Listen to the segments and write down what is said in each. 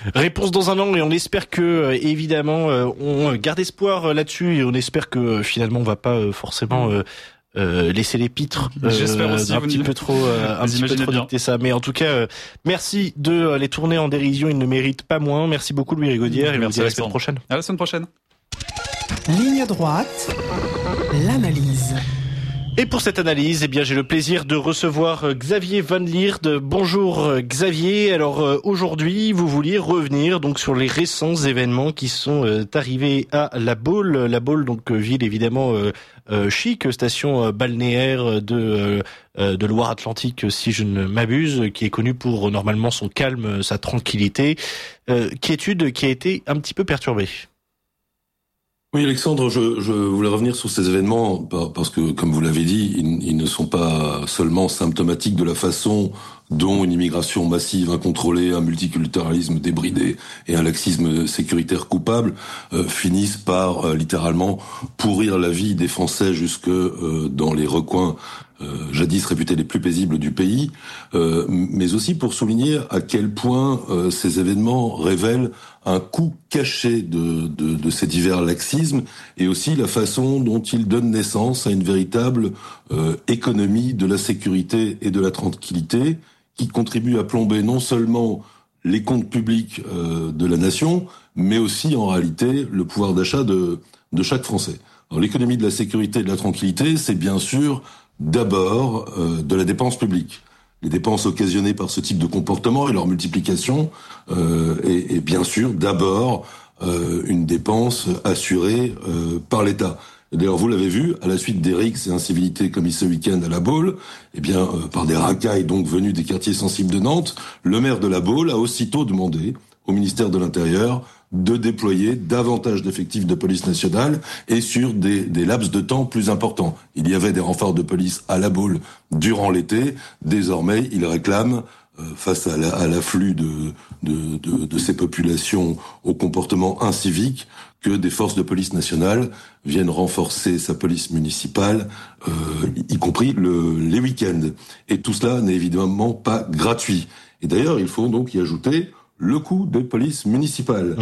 Réponse dans un an et on espère que évidemment on garde espoir là-dessus et on espère que finalement on va pas forcément laisser les pitres J'espère aussi, un petit peu trop dicter ça. Mais en tout cas, merci de les tourner en dérision, ils ne méritent pas moins. Merci beaucoup Louis Rigaudière et merci à la semaine prochaine. À la semaine prochaine. Ligne droite, l'analyse. Et pour cette analyse, eh bien, j'ai le plaisir de recevoir Xavier Van Lierde. Bonjour Xavier. Alors aujourd'hui, vous vouliez revenir donc sur les récents événements qui sont arrivés à La Baule. La Baule, donc ville évidemment chic, station balnéaire de Loire-Atlantique, si je ne m'abuse, qui est connue pour normalement son calme, sa tranquillité. Quiétude qui a été un petit peu perturbée. Oui, Alexandre, je voulais revenir sur ces événements parce que, comme vous l'avez dit, ils ne sont pas seulement symptomatiques de la façon dont une immigration massive, incontrôlée, un multiculturalisme débridé et un laxisme sécuritaire coupable finissent par littéralement pourrir la vie des Français jusque dans les recoins jadis réputés les plus paisibles du pays, mais aussi pour souligner à quel point ces événements révèlent un coût caché de ces divers laxismes et aussi la façon dont ils donnent naissance à une véritable économie de la sécurité et de la tranquillité qui contribue à plomber non seulement les comptes publics de la nation, mais aussi en réalité le pouvoir d'achat de chaque Français. Alors, l'économie de la sécurité et de la tranquillité, c'est bien sûr d'abord de la dépense publique. Les dépenses occasionnées par ce type de comportement et leur multiplication est bien sûr d'abord une dépense assurée par l'État. Et d'ailleurs, vous l'avez vu, à la suite des rixes et incivilités commises ce week-end à La Baule, eh bien, par des racailles donc venus des quartiers sensibles de Nantes, le maire de La Baule a aussitôt demandé au ministère de l'Intérieur de déployer davantage d'effectifs de police nationale et sur des laps de temps plus importants. Il y avait des renforts de police à La Baule durant l'été. Désormais, il réclame, face à l'afflux de ces populations au comportement incivique, que des forces de police nationale viennent renforcer sa police municipale, y compris les week-ends. Et tout cela n'est évidemment pas gratuit. Et d'ailleurs, il faut donc y ajouter le coût des polices municipales.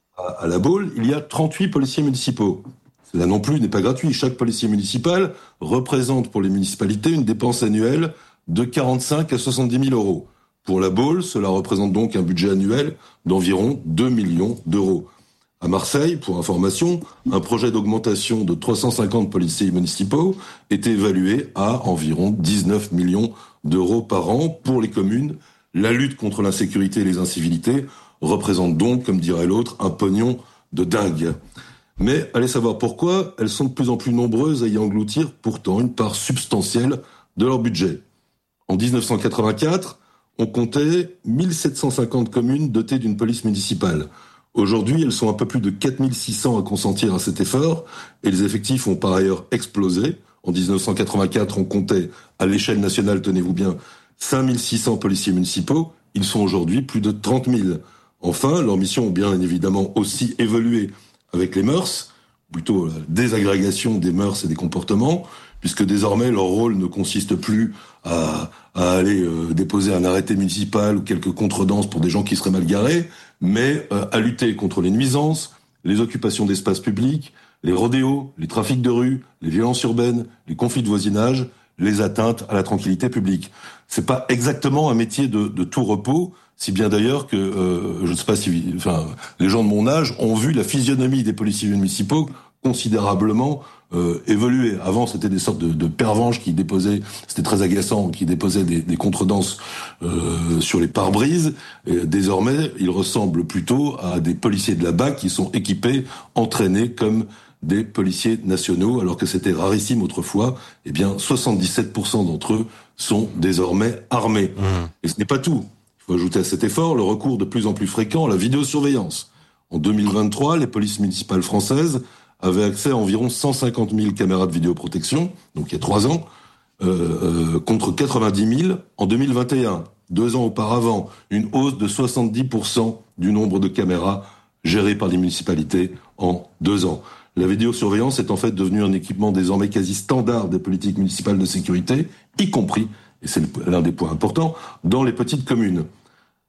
À La Baule, il y a 38 policiers municipaux. Cela non plus n'est pas gratuit. Chaque policier municipal représente pour les municipalités une dépense annuelle de 45 à 70 000 euros. Pour La Baule, cela représente donc un budget annuel d'environ 2 millions d'euros. À Marseille, pour information, un projet d'augmentation de 350 policiers municipaux est évalué à environ 19 millions d'euros par an pour les communes. La lutte contre l'insécurité et les incivilités représente donc, comme dirait l'autre, un pognon de dingue. Mais allez savoir pourquoi, elles sont de plus en plus nombreuses à y engloutir pourtant une part substantielle de leur budget. En 1984, on comptait 1750 communes dotées d'une police municipale. Aujourd'hui, elles sont un peu plus de 4600 à consentir à cet effort et les effectifs ont par ailleurs explosé. En 1984, on comptait à l'échelle nationale, tenez-vous bien, 5600 policiers municipaux. Ils sont aujourd'hui plus de 30 000. Enfin, leurs missions ont bien évidemment aussi évolué avec les mœurs, plutôt la désagrégation des mœurs et des comportements, puisque désormais leur rôle ne consiste plus à aller déposer un arrêté municipal ou quelques contredanses pour des gens qui seraient mal garés, mais à lutter contre les nuisances, les occupations d'espaces publics, les rodéos, les trafics de rue, les violences urbaines, les conflits de voisinage, les atteintes à la tranquillité publique. C'est pas exactement un métier de tout repos, si bien d'ailleurs que je ne sais pas si, les gens de mon âge ont vu la physionomie des policiers municipaux considérablement évoluer. Avant, c'était des sortes de pervenches qui déposaient, c'était très agaçant, qui déposaient des contredanses sur les pare-brises. Et désormais, ils ressemblent plutôt à des policiers de la BAC qui sont équipés, entraînés comme des policiers nationaux, alors que c'était rarissime autrefois. Eh bien, 77% d'entre eux sont désormais armés. Et ce n'est pas tout. Il faut ajouter à cet effort le recours de plus en plus fréquent à la vidéosurveillance. En 2023, les polices municipales françaises avaient accès à environ 150 000 caméras de vidéoprotection, donc il y a 3 ans, contre 90 000 en 2021. 2 ans auparavant, une hausse de 70% du nombre de caméras gérées par les municipalités en 2 ans. La vidéosurveillance est en fait devenue un équipement désormais quasi standard des politiques municipales de sécurité, y compris, et c'est l'un des points importants, dans les petites communes.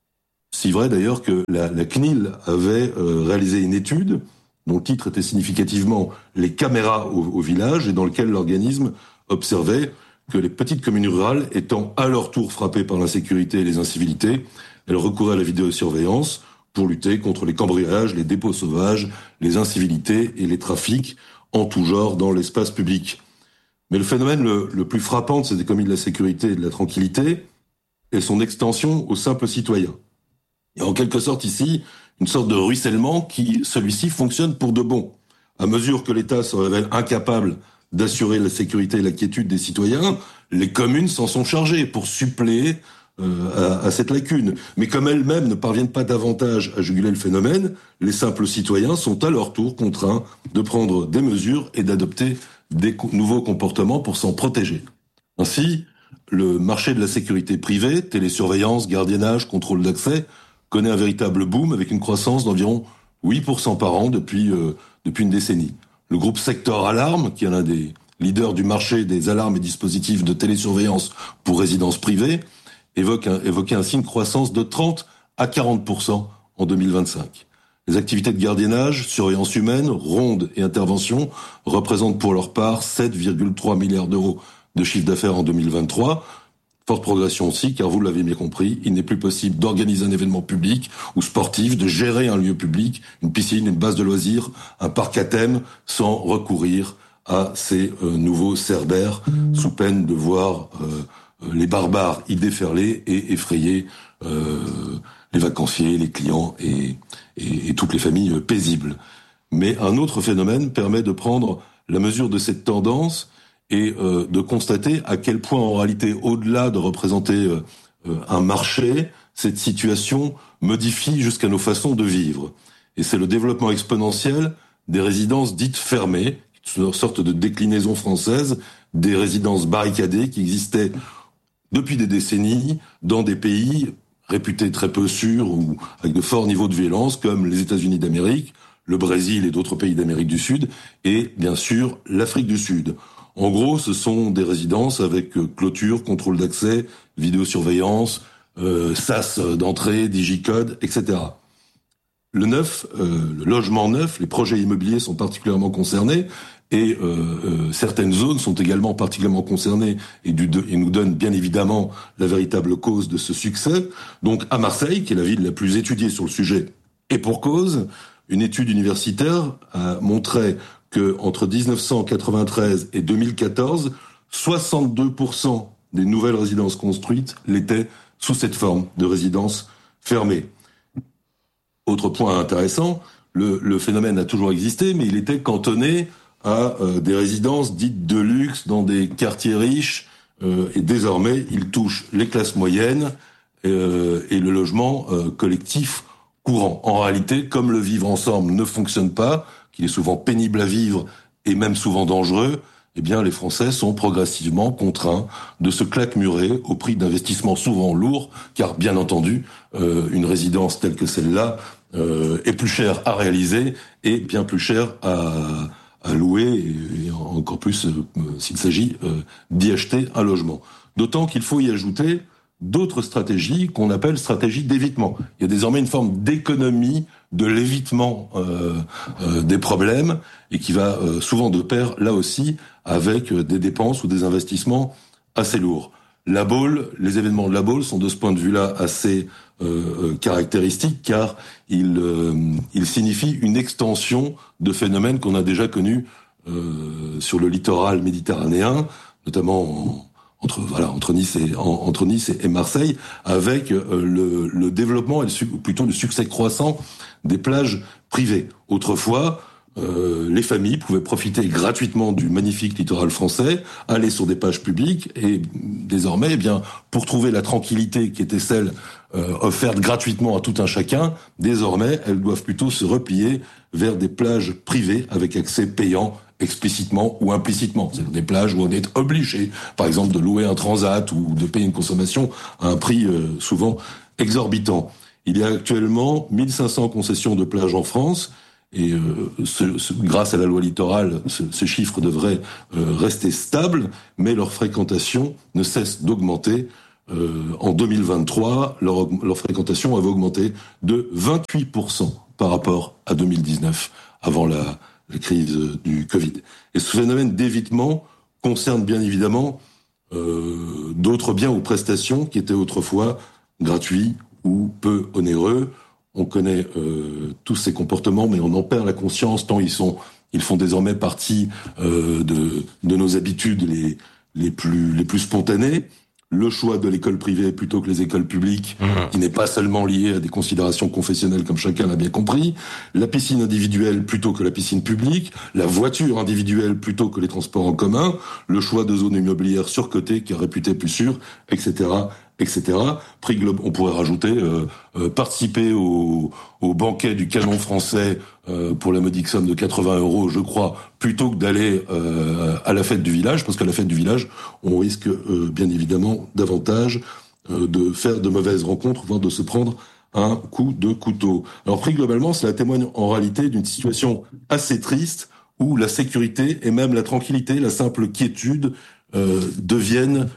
Si vrai d'ailleurs que la CNIL avait réalisé une étude dont le titre était significativement « Les caméras au village » et dans lequel l'organisme observait que les petites communes rurales étant à leur tour frappées par l'insécurité et les incivilités, elles recouraient à la vidéosurveillance pour lutter contre les cambriolages, les dépôts sauvages, les incivilités et les trafics en tout genre dans l'espace public. Mais le phénomène le plus frappant de ces commis de la sécurité et de la tranquillité est son extension aux simples citoyens. Il y a en quelque sorte ici une sorte de ruissellement qui, celui-ci, fonctionne pour de bon. À mesure que l'État se révèle incapable d'assurer la sécurité et la quiétude des citoyens, les communes s'en sont chargées pour suppléer à cette lacune. Mais comme elles-mêmes ne parviennent pas davantage à juguler le phénomène, les simples citoyens sont à leur tour contraints de prendre des mesures et d'adopter des nouveaux comportements pour s'en protéger. Ainsi, le marché de la sécurité privée, télésurveillance, gardiennage, contrôle d'accès, connaît un véritable boom avec une croissance d'environ 8% par an depuis une décennie. Le groupe Sector Alarme, qui est l'un des leaders du marché des alarmes et dispositifs de télésurveillance pour résidences privées, évoquait ainsi une croissance de 30 à 40% en 2025. Les activités de gardiennage, surveillance humaine, ronde et intervention représentent pour leur part 7,3 milliards d'euros de chiffre d'affaires en 2023. Forte progression aussi, car vous l'avez bien compris, il n'est plus possible d'organiser un événement public ou sportif, de gérer un lieu public, une piscine, une base de loisirs, un parc à thème, sans recourir à ces nouveaux cerbères, sous peine de voir les barbares y déferler et effrayer les vacanciers, les clients et toutes les familles paisibles. Mais un autre phénomène permet de prendre la mesure de cette tendance et de constater à quel point, en réalité, au-delà de représenter un marché, cette situation modifie jusqu'à nos façons de vivre. Et c'est le développement exponentiel des résidences dites fermées, une sorte de déclinaison française des résidences barricadées qui existaient depuis des décennies dans des pays réputés très peu sûrs ou avec de forts niveaux de violence, comme les États-Unis d'Amérique, le Brésil et d'autres pays d'Amérique du Sud, et bien sûr l'Afrique du Sud. En gros, ce sont des résidences avec clôture, contrôle d'accès, vidéosurveillance, sas d'entrée, digicode, etc. Le neuf, le logement neuf, les projets immobiliers sont particulièrement concernés et certaines zones sont également particulièrement concernées et nous donnent bien évidemment la véritable cause de ce succès. Donc à Marseille, qui est la ville la plus étudiée sur le sujet, et pour cause, une étude universitaire a montré que entre 1993 et 2014, 62% des nouvelles résidences construites l'étaient sous cette forme de résidence fermée. Autre point intéressant, le phénomène a toujours existé, mais il était cantonné à des résidences dites de luxe dans des quartiers riches, et désormais il touche les classes moyennes et le logement collectif courant. En réalité, comme le vivre ensemble ne fonctionne pas, qu'il est souvent pénible à vivre et même souvent dangereux, eh bien les Français sont progressivement contraints de se claquemurer au prix d'investissements souvent lourds, car bien entendu, une résidence telle que celle-là est plus chère à réaliser et bien plus chère à louer, et encore plus s'il s'agit d'y acheter un logement. D'autant qu'il faut y ajouter d'autres stratégies qu'on appelle stratégies d'évitement. Il y a désormais une forme d'économie de l'évitement des problèmes et qui va souvent de pair, là aussi, avec des dépenses ou des investissements assez lourds. La Baule, les événements de la Baule sont de ce point de vue-là assez caractéristiques car ils signifient une extension de phénomènes qu'on a déjà connus sur le littoral méditerranéen, notamment entre Nice et Marseille, avec le développement et plutôt le succès croissant des plages privées. Autrefois, les familles pouvaient profiter gratuitement du magnifique littoral français, aller sur des plages publiques, et désormais, eh bien, pour trouver la tranquillité qui était celle offerte gratuitement à tout un chacun, désormais, elles doivent plutôt se replier vers des plages privées avec accès payant explicitement ou implicitement. C'est des plages où on est obligé, par exemple, de louer un transat ou de payer une consommation à un prix souvent exorbitant. Il y a actuellement 1500 concessions de plage en France, et grâce à la loi littorale, ce chiffre devrait rester stable, mais leur fréquentation ne cesse d'augmenter. en 2023, leur fréquentation avait augmenté de 28% par rapport à 2019, avant la crise du Covid. Et ce phénomène d'évitement concerne bien évidemment d'autres biens ou prestations qui étaient autrefois gratuits ou peu onéreux. On connaît tous ces comportements, mais on en perd la conscience tant ils font désormais partie de nos habitudes les plus spontanées. Le choix de l'école privée plutôt que les écoles publiques, qui n'est pas seulement lié à des considérations confessionnelles comme chacun l'a bien compris, la piscine individuelle plutôt que la piscine publique, la voiture individuelle plutôt que les transports en commun, le choix de zones immobilières surcotées qui est réputé plus sûr, etc., etc. Prix global, on pourrait rajouter participer au banquet du canon français pour la modique somme de 80 €, je crois, plutôt que d'aller à la fête du village, parce qu'à la fête du village, on risque bien évidemment davantage de faire de mauvaises rencontres, voire de se prendre un coup de couteau. Alors prix globalement, cela témoigne en réalité d'une situation assez triste où la sécurité et même la tranquillité, la simple quiétude deviennent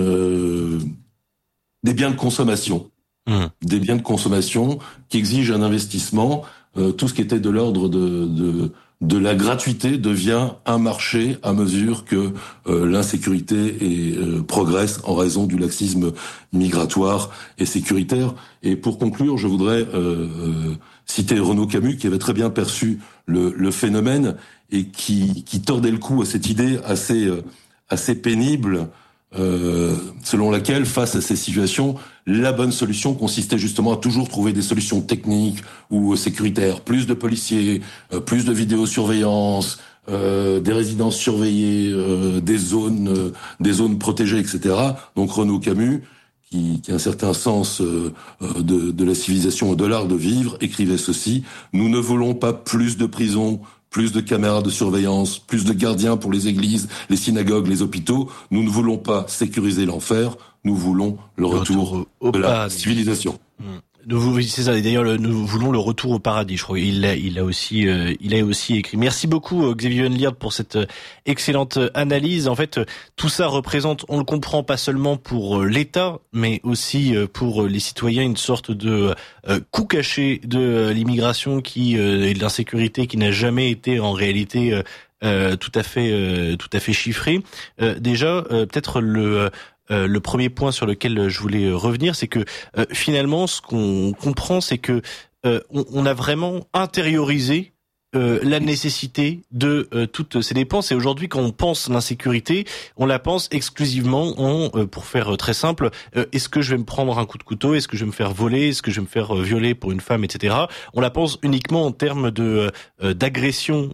des biens de consommation. Des biens de consommation qui exigent un investissement. Tout ce qui était de l'ordre de la gratuité devient un marché à mesure que l'insécurité progresse en raison du laxisme migratoire et sécuritaire. Et pour conclure, je voudrais citer Renaud Camus qui avait très bien perçu le phénomène et qui tordait le cou à cette idée assez pénible selon laquelle, face à ces situations, la bonne solution consistait justement à toujours trouver des solutions techniques ou sécuritaires, plus de policiers, plus de vidéosurveillance, des résidences surveillées, des zones protégées, etc. Donc Renaud Camus, qui a un certain sens de la civilisation et de l'art de vivre, écrivait ceci: nous ne voulons pas plus de prisons, plus de caméras de surveillance, plus de gardiens pour les églises, les synagogues, les hôpitaux. Nous ne voulons pas sécuriser l'enfer, nous voulons le retour de la civilisation. C'est ça. D'ailleurs, nous voulons le retour au paradis. Je crois il a aussi écrit. Merci beaucoup Xavier Van Lierde pour cette excellente analyse. En fait, tout ça représente, on le comprend, pas seulement pour l'État, mais aussi pour les citoyens, une sorte de coup caché de l'immigration et de l'insécurité qui n'a jamais été en réalité tout à fait chiffré. Déjà, peut-être le premier point sur lequel je voulais revenir, c'est que finalement, ce qu'on comprend, c'est que on a vraiment intériorisé la nécessité de toutes ces dépenses. Et aujourd'hui, quand on pense l'insécurité, on la pense exclusivement pour faire très simple, est-ce que je vais me prendre un coup de couteau, est-ce que je vais me faire voler, est-ce que je vais me faire violer pour une femme, etc. On la pense uniquement en termes de d'agression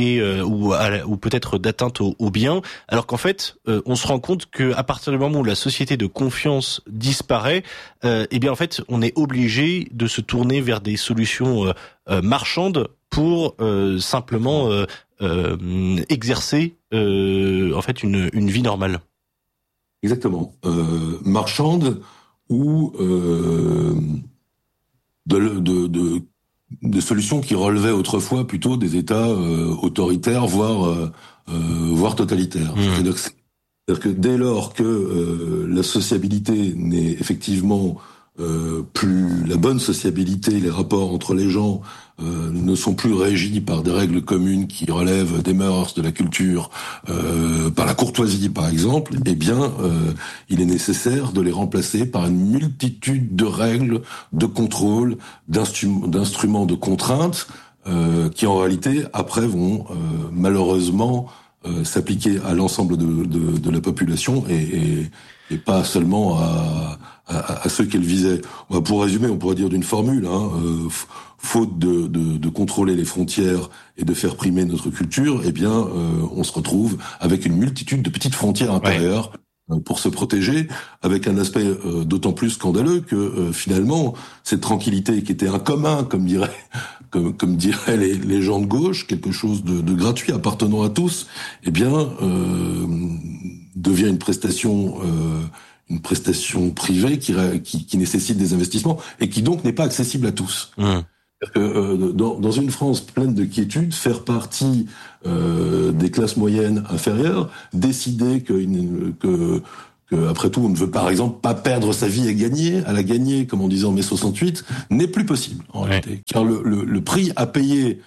ou peut-être d'atteinte aux biens, alors qu'en fait, on se rend compte que à partir du moment où la société de confiance disparaît, eh bien en fait, on est obligé de se tourner vers des solutions marchandes pour simplement exercer en fait une vie normale. Exactement. Marchande ou de solutions qui relevaient autrefois plutôt des États autoritaires, voire totalitaires. C'est-à-dire que dès lors que la sociabilité n'est effectivement plus la bonne sociabilité, les rapports entre les gens ne sont plus régis par des règles communes qui relèvent des mœurs, de la culture, par la courtoisie par exemple, eh bien il est nécessaire de les remplacer par une multitude de règles, de contrôles, d'instruments de contraintes qui en réalité après vont malheureusement s'appliquer à l'ensemble de la population et pas seulement à ceux qu'elle visait. Pour résumer, on pourrait dire d'une formule, faute de contrôler les frontières et de faire primer notre culture, eh bien, on se retrouve avec une multitude de petites frontières intérieures pour se protéger, avec un aspect d'autant plus scandaleux que finalement, cette tranquillité qui était un commun, comme diraient les gens de gauche, quelque chose de gratuit appartenant à tous, eh bien, devient une prestation privée qui nécessite des investissements et qui donc n'est pas accessible à tous. C'est-à-dire que dans une France pleine de quiétude, faire partie des classes moyennes inférieures, décider que que, après tout, on ne veut par exemple pas perdre sa vie à la gagner, comme on disait en mai 68, n'est plus possible en réalité. Car le prix à payer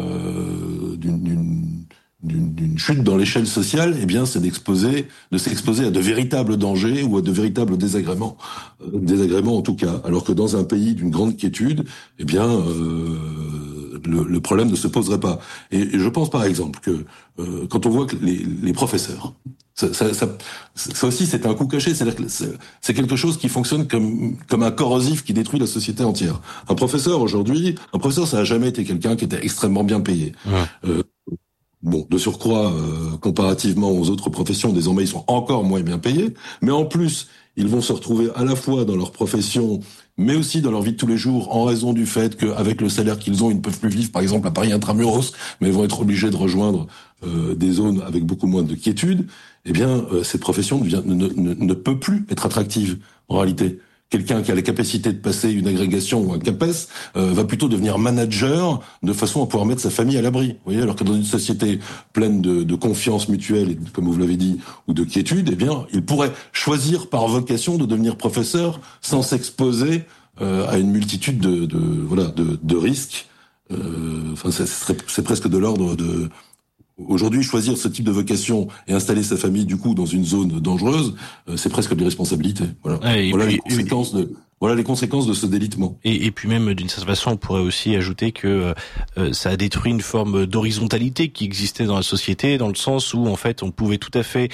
d'une chute dans l'échelle sociale, eh bien, c'est de s'exposer à de véritables dangers ou à de véritables désagréments en tout cas. Alors que dans un pays d'une grande quiétude, eh bien, le problème ne se poserait pas. Et je pense par exemple que quand on voit que les professeurs, ça aussi c'est un coup caché, c'est-à-dire que c'est quelque chose qui fonctionne comme un corrosif qui détruit la société entière. Un professeur ça n'a jamais été quelqu'un qui était extrêmement bien payé. Ouais. Bon, de surcroît, comparativement aux autres professions, désormais ils sont encore moins bien payés, mais en plus, ils vont se retrouver à la fois dans leur profession, mais aussi dans leur vie de tous les jours, en raison du fait qu'avec le salaire qu'ils ont, ils ne peuvent plus vivre, par exemple, à Paris intramuros, mais ils vont être obligés de rejoindre des zones avec beaucoup moins de quiétude. Eh bien, cette profession ne peut plus être attractive, en réalité. Quelqu'un qui a la capacité de passer une agrégation ou un CAPES va plutôt devenir manager de façon à pouvoir mettre sa famille à l'abri. Vous voyez, alors que dans une société pleine de confiance mutuelle, comme vous l'avez dit, ou de quiétude, eh bien, il pourrait choisir par vocation de devenir professeur sans s'exposer à une multitude de risques. Enfin, c'est presque de l'ordre de... Aujourd'hui, choisir ce type de vocation et installer sa famille, du coup, dans une zone dangereuse, c'est presque de l'irresponsabilité. Voilà les conséquences de ce délitement. Et puis même, d'une certaine façon, on pourrait aussi ajouter que ça a détruit une forme d'horizontalité qui existait dans la société, dans le sens où, en fait, on pouvait tout à fait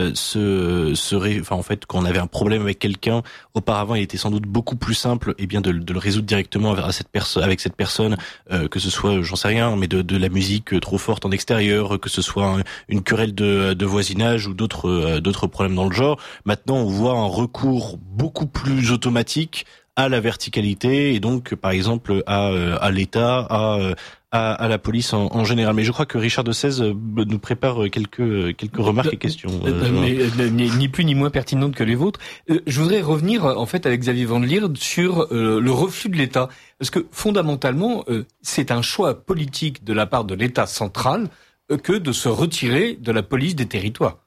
en fait, quand on avait un problème avec quelqu'un, auparavant, il était sans doute beaucoup plus simple, de le résoudre directement avec cette personne, que ce soit, j'en sais rien, mais de la musique trop forte en extérieur, que ce soit une querelle de voisinage ou d'autres problèmes dans le genre. Maintenant, on voit un recours beaucoup plus automatique à la verticalité et donc par exemple à l'État, à la police en général. Mais je crois que Richard de Sèze nous prépare quelques remarques et questions. Mais ni plus ni moins pertinentes que les vôtres. Je voudrais revenir en fait avec Xavier Van Lier sur le refus de l'État, parce que fondamentalement c'est un choix politique de la part de l'État central que de se retirer de la police des territoires.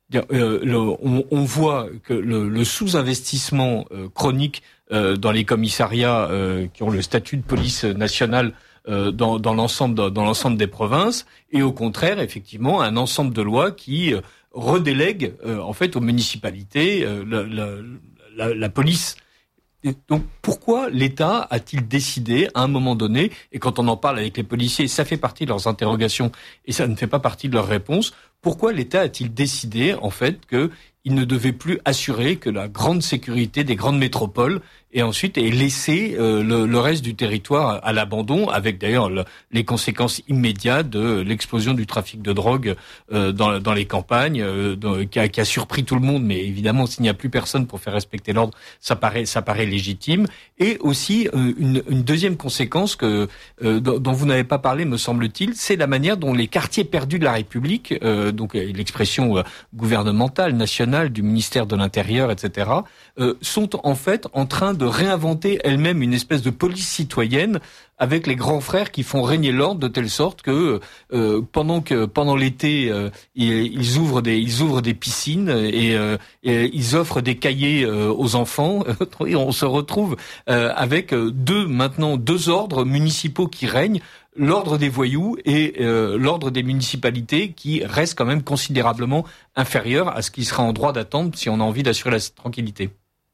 On voit que le sous-investissement chronique dans les commissariats qui ont le statut de police nationale dans l'ensemble des provinces, et au contraire, effectivement, un ensemble de lois qui redélèguent en fait aux municipalités la police. Et donc pourquoi l'État a-t-il décidé à un moment donné, et quand on en parle avec les policiers, ça fait partie de leurs interrogations et ça ne fait pas partie de leurs réponses, pourquoi l'État a-t-il décidé en fait qu'il ne devait plus assurer que la grande sécurité des grandes métropoles et ensuite laisser le reste du territoire à l'abandon, avec d'ailleurs les conséquences immédiates de l'explosion du trafic de drogue dans les campagnes, qui a surpris tout le monde, mais évidemment s'il n'y a plus personne pour faire respecter l'ordre, ça paraît légitime. Et aussi une deuxième conséquence dont vous n'avez pas parlé, me semble-t-il, c'est la manière dont les quartiers perdus de la République, donc l'expression gouvernementale, nationale, du ministère de l'Intérieur, etc., sont en fait en train de réinventer elles-mêmes une espèce de police citoyenne avec les grands frères qui font régner l'ordre de telle sorte que pendant l'été ils ouvrent des piscines et ils offrent des cahiers aux enfants et on se retrouve avec deux ordres municipaux qui règnent, l'ordre des voyous et l'ordre des municipalités, qui reste quand même considérablement inférieur à ce qui sera en droit d'attendre si on a envie d'assurer la tranquillité.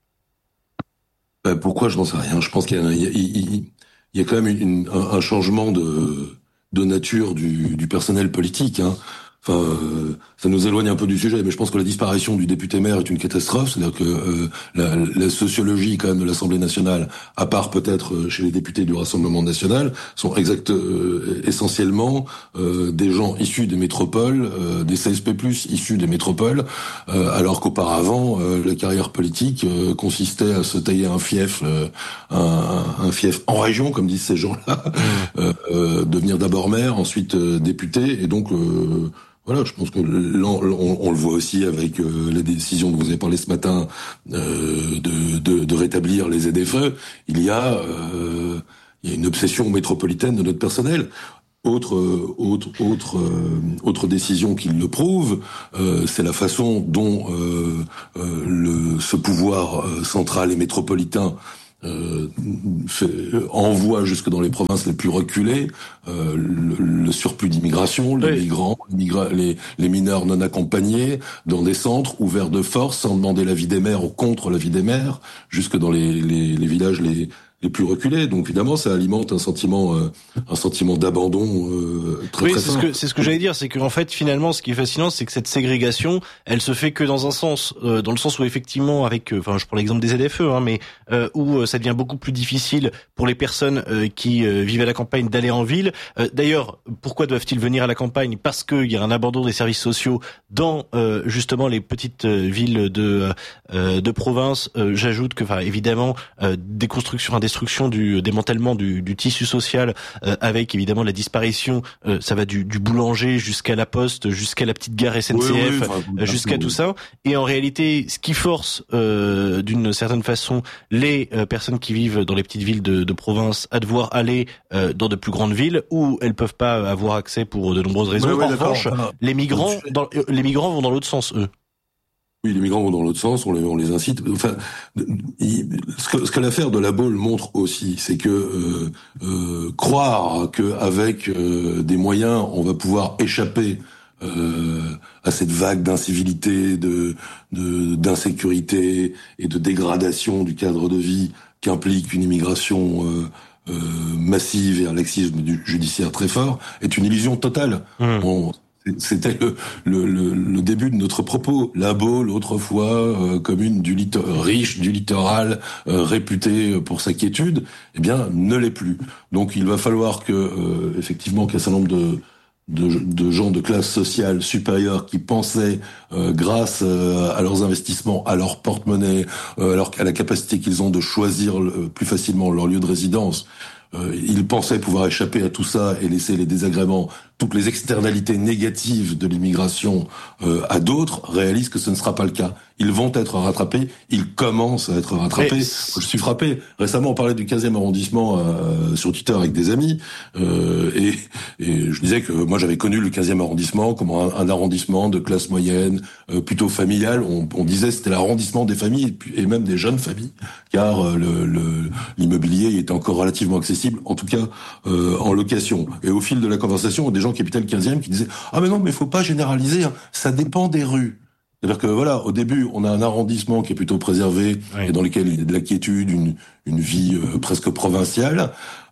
Pourquoi, je n'en sais rien. Je pense qu'il y a quand même un changement de nature du personnel politique, hein. Enfin, ça nous éloigne un peu du sujet, mais je pense que la disparition du député maire est une catastrophe. C'est-à-dire que la sociologie quand même de l'Assemblée nationale, à part peut-être chez les députés du Rassemblement national, sont essentiellement des gens issus des métropoles, des CSP+, issus des métropoles, alors qu'auparavant, la carrière politique consistait à se tailler un fief en région, comme disent ces gens-là, devenir d'abord maire, ensuite député, et donc voilà, je pense que on le voit aussi avec les décisions dont vous avez parlé ce matin de rétablir les ZFE. Il y a une obsession métropolitaine de notre personnel. Autre décision qui le prouve, c'est la façon dont ce pouvoir central et métropolitain envoie jusque dans les provinces les plus reculées le surplus d'immigration, les migrants, les mineurs non accompagnés dans des centres ouverts de force sans demander l'avis des maires ou contre l'avis des maires, jusque dans les villages les plus reculés. Donc évidemment, ça alimente un sentiment d'abandon très très fort. C'est ce que j'allais dire, c'est qu'en fait finalement, ce qui est fascinant, c'est que cette ségrégation, elle se fait que dans un sens, dans le sens où effectivement, avec, je prends l'exemple des ZFE, mais où ça devient beaucoup plus difficile pour les personnes qui vivent à la campagne d'aller en ville. D'ailleurs, pourquoi doivent-ils venir à la campagne ? Parce qu'il y a un abandon des services sociaux dans justement les petites villes de province. J'ajoute que, évidemment, déconstruction, destruction du démantèlement du tissu social, avec évidemment la disparition, ça va du boulanger jusqu'à la poste, jusqu'à la petite gare SNCF, jusqu'à tout ça. Et en réalité, ce qui force d'une certaine façon les personnes qui vivent dans les petites villes de province à devoir aller dans de plus grandes villes où elles peuvent pas avoir accès pour de nombreuses raisons. En revanche, les migrants vont dans l'autre sens, eux. Oui, les migrants vont dans l'autre sens, on les incite. Enfin, ce que l'affaire de la Baule montre aussi, c'est que croire qu'avec des moyens, on va pouvoir échapper à cette vague d'incivilité, d'insécurité et de dégradation du cadre de vie qu'implique une immigration massive et un laxisme judiciaire très fort, est une illusion totale. C'était le début de notre propos. La Baule, autrefois commune riche du littoral, réputée pour sa quiétude, eh bien, ne l'est plus. Donc, il va falloir que, effectivement, qu'un certain nombre de gens de classe sociale supérieure qui pensaient, grâce à leurs investissements, à leur porte-monnaie, à la capacité qu'ils ont de choisir plus facilement leur lieu de résidence, ils pensaient pouvoir échapper à tout ça et laisser les désagréments, toutes les externalités négatives de l'immigration à d'autres, réalisent que ce ne sera pas le cas. Ils vont être rattrapés, ils commencent à être rattrapés. Je suis frappé. Récemment, on parlait du 15e arrondissement sur Twitter avec des amis, et je disais que moi j'avais connu le 15e arrondissement comme un arrondissement de classe moyenne, plutôt familial. On disait c'était l'arrondissement des familles et même des jeunes familles, car l'immobilier est encore relativement accessible, en tout cas en location. Et au fil de la conversation, des gens qui habitaient le 15e qui disaient « Ah mais non, mais faut pas généraliser, hein, ça dépend des rues ». C'est-à-dire que voilà, au début, on a un arrondissement qui est plutôt préservé, et dans lequel il y a de la quiétude, une vie presque provinciale.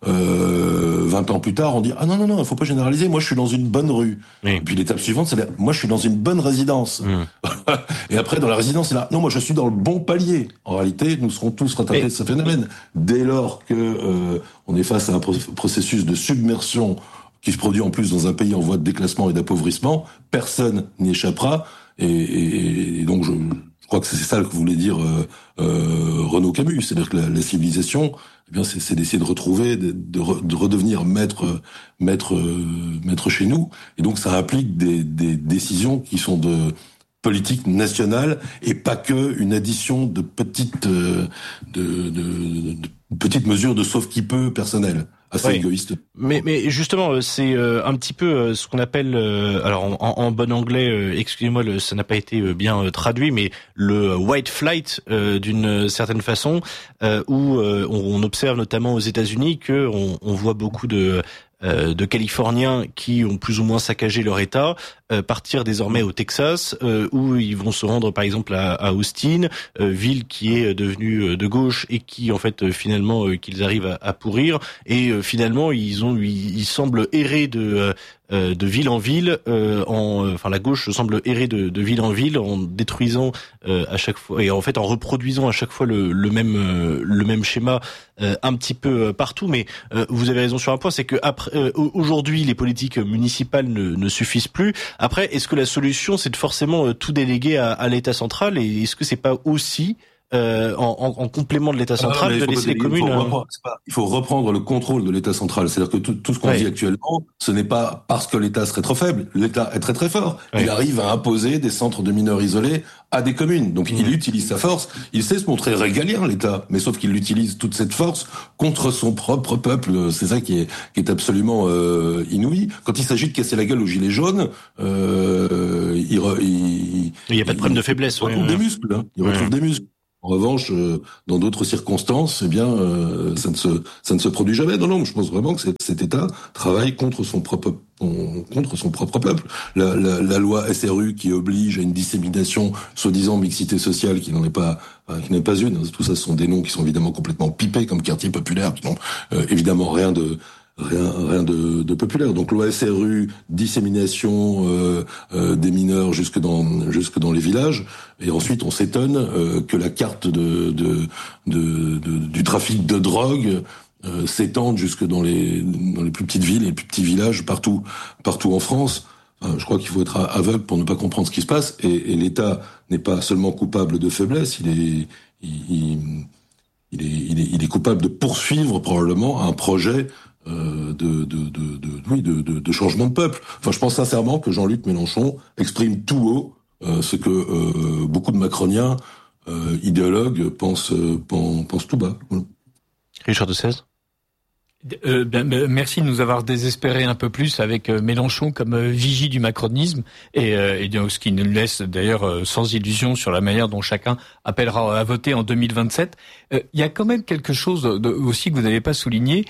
20 ans plus tard, on dit « Ah non, il faut pas généraliser, moi je suis dans une bonne rue ». Et puis l'étape suivante, c'est « Moi je suis dans une bonne résidence ». Et après, dans la résidence, c'est là « Non, moi je suis dans le bon palier ». En réalité, nous serons tous rattrapés de ce phénomène. Dès lors que on est face à un processus de submersion qui se produit en plus dans un pays en voie de déclassement et d'appauvrissement, personne n'y échappera. Et donc, je crois que c'est ça que voulait dire Renaud Camus, c'est-à-dire que la civilisation, eh bien, c'est d'essayer de retrouver, de redevenir maître chez nous. Et donc, ça implique des décisions qui sont de politique nationale et pas que une addition de petites mesures de sauve-qui-peut personnelles. Assez égoïste. Mais justement, c'est un petit peu ce qu'on appelle, alors en bon anglais, excusez-moi, ça n'a pas été bien traduit, mais le white flight d'une certaine façon, où on observe notamment aux États-Unis que on voit beaucoup de Californiens qui ont plus ou moins saccagé leur État, partir désormais au Texas, où ils vont se rendre par exemple à Austin, ville qui est devenue de gauche et qui en fait finalement qu'ils arrivent à pourrir, et finalement ils semblent errer de ville en ville, la gauche semble errer de ville en ville en détruisant à chaque fois, et en fait en reproduisant à chaque fois le même schéma un petit peu partout. Mais vous avez raison sur un point, c'est que après aujourd'hui les politiques municipales ne suffisent plus. Après, est-ce que la solution c'est de forcément tout déléguer à l'État central, et est-ce que c'est pas aussi en complément de l'État central, de laisser les communes. Il faut reprendre le contrôle de l'État central. C'est-à-dire que tout ce qu'on dit actuellement, ce n'est pas parce que l'État serait trop faible. L'État est très très fort. Il arrive à imposer des centres de mineurs isolés à des communes. Donc il utilise sa force. Il sait se montrer régalien, l'État, mais sauf qu'il utilise toute cette force contre son propre peuple. C'est ça qui est absolument inouï. Quand il s'agit de casser la gueule aux gilets jaunes, il n'y a pas de problème de faiblesse. Il retrouve des muscles. Hein. Il retrouve des muscles. En revanche, dans d'autres circonstances, eh bien, ça ne se produit jamais. Non, je pense vraiment que cet État travaille contre son propre peuple. La loi SRU qui oblige à une dissémination soi-disant mixité sociale qui n'en est pas une. Tout ça, ce sont des noms qui sont évidemment complètement pipés comme quartier populaire, qui n'ont évidemment rien de populaire. Donc loi SRU, dissémination des mineurs jusque dans les villages, et ensuite on s'étonne que la carte du trafic de drogue s'étende jusque dans les plus petites villes et les plus petits villages partout en France. Je crois qu'il faut être aveugle pour ne pas comprendre ce qui se passe, et l'État n'est pas seulement coupable de faiblesse, il est coupable de poursuivre probablement un projet de changement de peuple. Enfin, je pense sincèrement que Jean-Luc Mélenchon exprime tout haut ce que beaucoup de macroniens idéologues pensent tout bas. Voilà. Richard de Sèze. Merci de nous avoir désespéré un peu plus avec Mélenchon comme vigie du macronisme et ce qui nous laisse d'ailleurs sans illusion sur la manière dont chacun appellera à voter en 2027. Il y a quand même quelque chose aussi que vous n'avez pas souligné.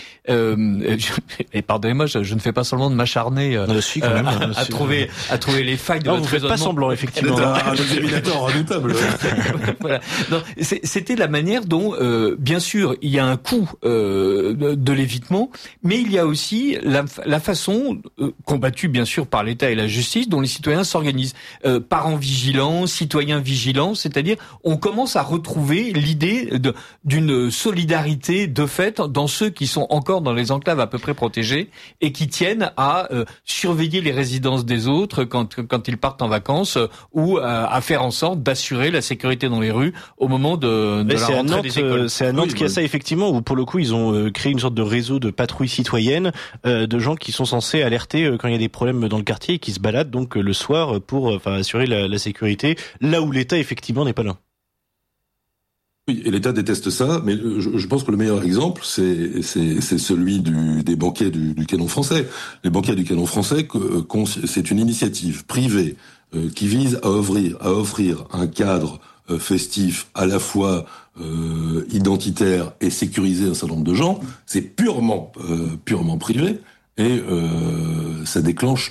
Et pardonnez-moi, je ne fais pas seulement de m'acharner à trouver les failles de votre raisonnement. Vous faites pas semblant, effectivement. Un examinateur redoutable. Voilà. Non, c'était la manière dont, bien sûr, il y a un coût de l'évitement. Mais il y a aussi la façon, combattue bien sûr par l'État et la justice, dont les citoyens s'organisent. Parents vigilants, citoyens vigilants, c'est-à-dire on commence à retrouver l'idée d'une solidarité de fait dans ceux qui sont encore dans les enclaves à peu près protégées et qui tiennent à surveiller les résidences des autres quand ils partent en vacances ou à faire en sorte d'assurer la sécurité dans les rues au moment de la rentrée des écoles. C'est à Nantes qu'il y a ça effectivement, où pour le coup ils ont créé une sorte de réseau de patrouilles citoyennes, de gens qui sont censés alerter quand il y a des problèmes dans le quartier et qui se baladent donc le soir pour assurer la sécurité, là où l'État effectivement n'est pas là. Oui, et l'État déteste ça, mais je pense que le meilleur exemple, c'est celui des banquets du Canon français. Les banquets du Canon français, c'est une initiative privée qui vise à offrir un cadre festif à la fois identitaire et sécuriser un certain nombre de gens. C'est purement privé, et ça déclenche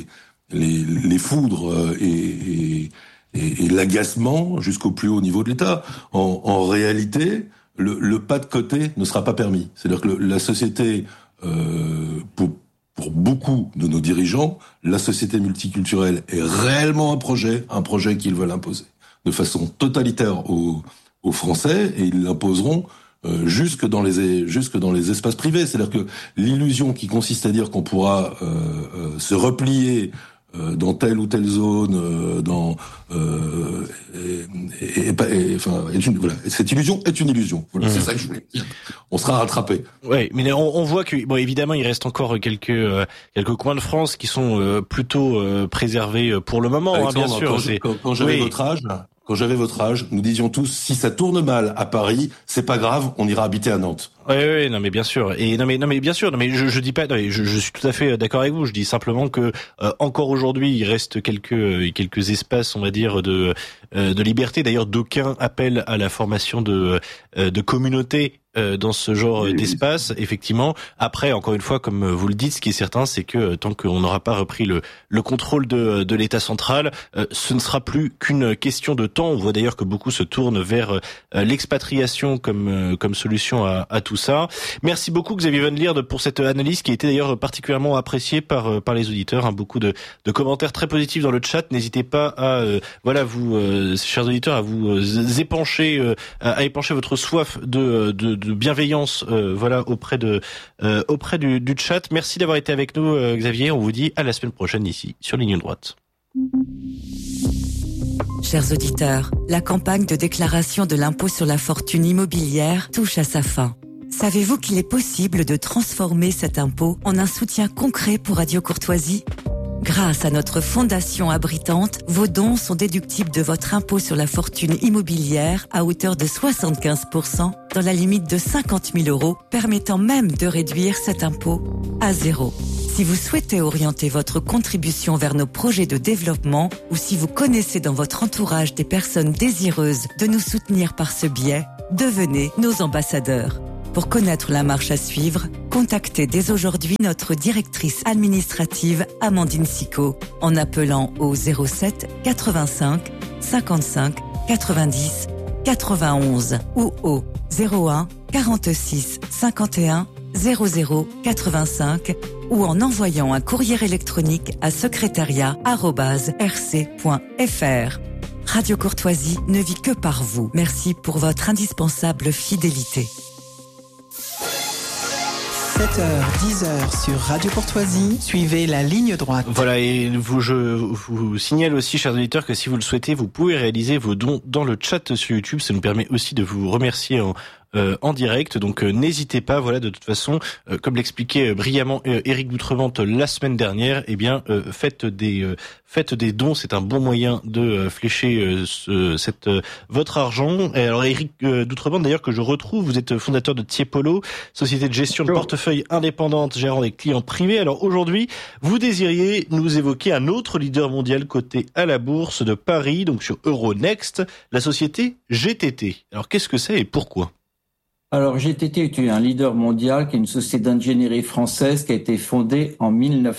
les foudres et l'agacement jusqu'au plus haut niveau de l'État. En réalité, le pas de côté ne sera pas permis. C'est-à-dire que la société, pour beaucoup de nos dirigeants, la société multiculturelle est réellement un projet qu'ils veulent imposer de façon totalitaire aux Français, et ils l'imposeront jusque dans les espaces privés. C'est-à-dire que l'illusion qui consiste à dire qu'on pourra se replier dans telle ou telle zone, cette illusion est une illusion. Voilà, c'est ça que je voulais dire. On sera rattrapé. Ouais, mais on voit que évidemment il reste encore quelques coins de France qui sont plutôt préservés pour le moment. Bien sûr. Quand j'avais votre âge, nous disions tous, si ça tourne mal à Paris, c'est pas grave, on ira habiter à Nantes. Oui, non mais bien sûr. Et non mais bien sûr. Non mais je dis pas. Non, je suis tout à fait d'accord avec vous. Je dis simplement que encore aujourd'hui, il reste quelques espaces, on va dire, de liberté. D'ailleurs, d'aucuns appellent à la formation de communautés dans ce genre d'espace, effectivement. Après, encore une fois, comme vous le dites, ce qui est certain, c'est que tant qu'on n'aura pas repris le contrôle de l'État central, ce ne sera plus qu'une question de temps. On voit d'ailleurs que beaucoup se tournent vers l'expatriation comme solution à tout ça. Merci beaucoup Xavier Van Lierde pour cette analyse qui a été d'ailleurs particulièrement appréciée par les auditeurs. Beaucoup de commentaires très positifs dans le chat. N'hésitez pas à vous, chers auditeurs, à vous épancher, à épancher votre soif de bienveillance, auprès du chat. Merci d'avoir été avec nous, Xavier. On vous dit à la semaine prochaine ici sur Ligne Droite. Chers auditeurs, la campagne de déclaration de l'impôt sur la fortune immobilière touche à sa fin. Savez-vous qu'il est possible de transformer cet impôt en un soutien concret pour Radio Courtoisie ? Grâce à notre fondation abritante, vos dons sont déductibles de votre impôt sur la fortune immobilière à hauteur de 75% dans la limite de 50 000 €, permettant même de réduire cet impôt à zéro. Si vous souhaitez orienter votre contribution vers nos projets de développement ou si vous connaissez dans votre entourage des personnes désireuses de nous soutenir par ce biais, devenez nos ambassadeurs. Pour connaître la marche à suivre, contactez dès aujourd'hui notre directrice administrative Amandine Sicot en appelant au 07 85 55 90 91 ou au 01 46 51 00 85 ou en envoyant un courrier électronique à secrétariat@rc.fr. Radio Courtoisie ne vit que par vous. Merci pour votre indispensable fidélité. 7h, 10h sur Radio Courtoisie, suivez la ligne droite. Voilà, et je vous signale aussi, chers auditeurs, que si vous le souhaitez, vous pouvez réaliser vos dons dans le chat sur YouTube. Ça nous permet aussi de vous remercier en direct, donc n'hésitez pas. Voilà, de toute façon, comme l'expliquait brillamment Éric Doutrebente la semaine dernière, eh bien faites des dons, c'est un bon moyen de flécher votre argent. Et alors Éric Doutrebente, d'ailleurs, que je retrouve, vous êtes fondateur de Tiepolo, société de gestion de portefeuille indépendante gérant des clients privés. Alors aujourd'hui, vous désiriez nous évoquer un autre leader mondial coté à la bourse de Paris, donc sur Euronext, la société GTT. Alors qu'est-ce que c'est et pourquoi ? Alors, GTT est un leader mondial qui est une société d'ingénierie française qui a été fondée en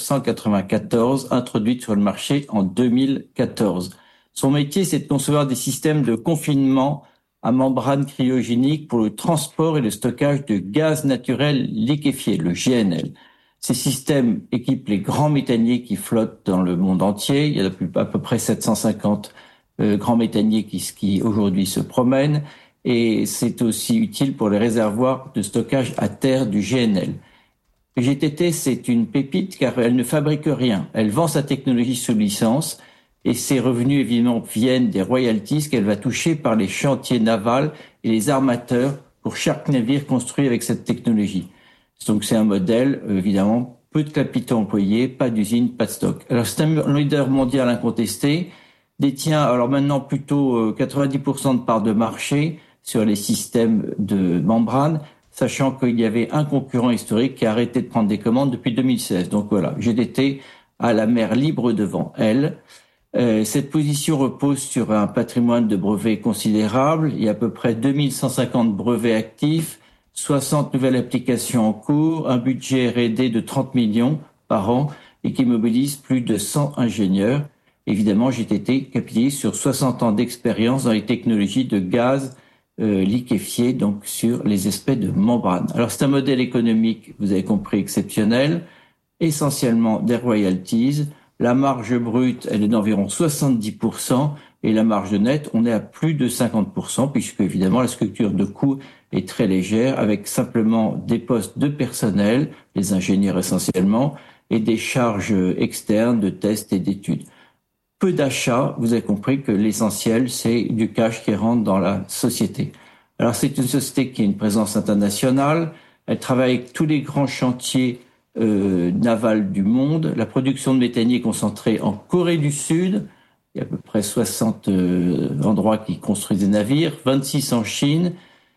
1994, introduite sur le marché en 2014. Son métier, c'est de concevoir des systèmes de confinement à membrane cryogénique pour le transport et le stockage de gaz naturel liquéfié, le GNL. Ces systèmes équipent les grands méthaniers qui flottent dans le monde entier. Il y a à peu près 750 grands méthaniers qui aujourd'hui se promènent. Et c'est aussi utile pour les réservoirs de stockage à terre du GNL. GTT, c'est une pépite car elle ne fabrique rien. Elle vend sa technologie sous licence et ses revenus, évidemment, viennent des royalties qu'elle va toucher par les chantiers navals et les armateurs pour chaque navire construit avec cette technologie. Donc c'est un modèle, évidemment, peu de capitaux employés, pas d'usine, pas de stock. Alors c'est un leader mondial incontesté, détient alors maintenant plutôt 90% de parts de marché sur les systèmes de membrane, sachant qu'il y avait un concurrent historique qui a arrêté de prendre des commandes depuis 2016. Donc voilà, GTT a la mer libre devant elle. Cette position repose sur un patrimoine de brevets considérable. Il y a à peu près 2150 brevets actifs, 60 nouvelles applications en cours, un budget R&D de 30 millions par an et qui mobilise plus de 100 ingénieurs. Évidemment, GTT capitalise sur 60 ans d'expérience dans les technologies de gaz liquéfié, donc sur les aspects de membrane. Alors c'est un modèle économique, vous avez compris, exceptionnel, essentiellement des royalties. La marge brute, elle est d'environ 70% et la marge nette, on est à plus de 50% puisque évidemment la structure de coût est très légère avec simplement des postes de personnel, les ingénieurs essentiellement, et des charges externes de tests et d'études. Peu d'achats, vous avez compris que l'essentiel, c'est du cash qui rentre dans la société. Alors, c'est une société qui a une présence internationale. Elle travaille avec tous les grands chantiers navals du monde. La production de méthanier est concentrée en Corée du Sud. Il y a à peu près 60 endroits qui construisent des navires, 26 en Chine.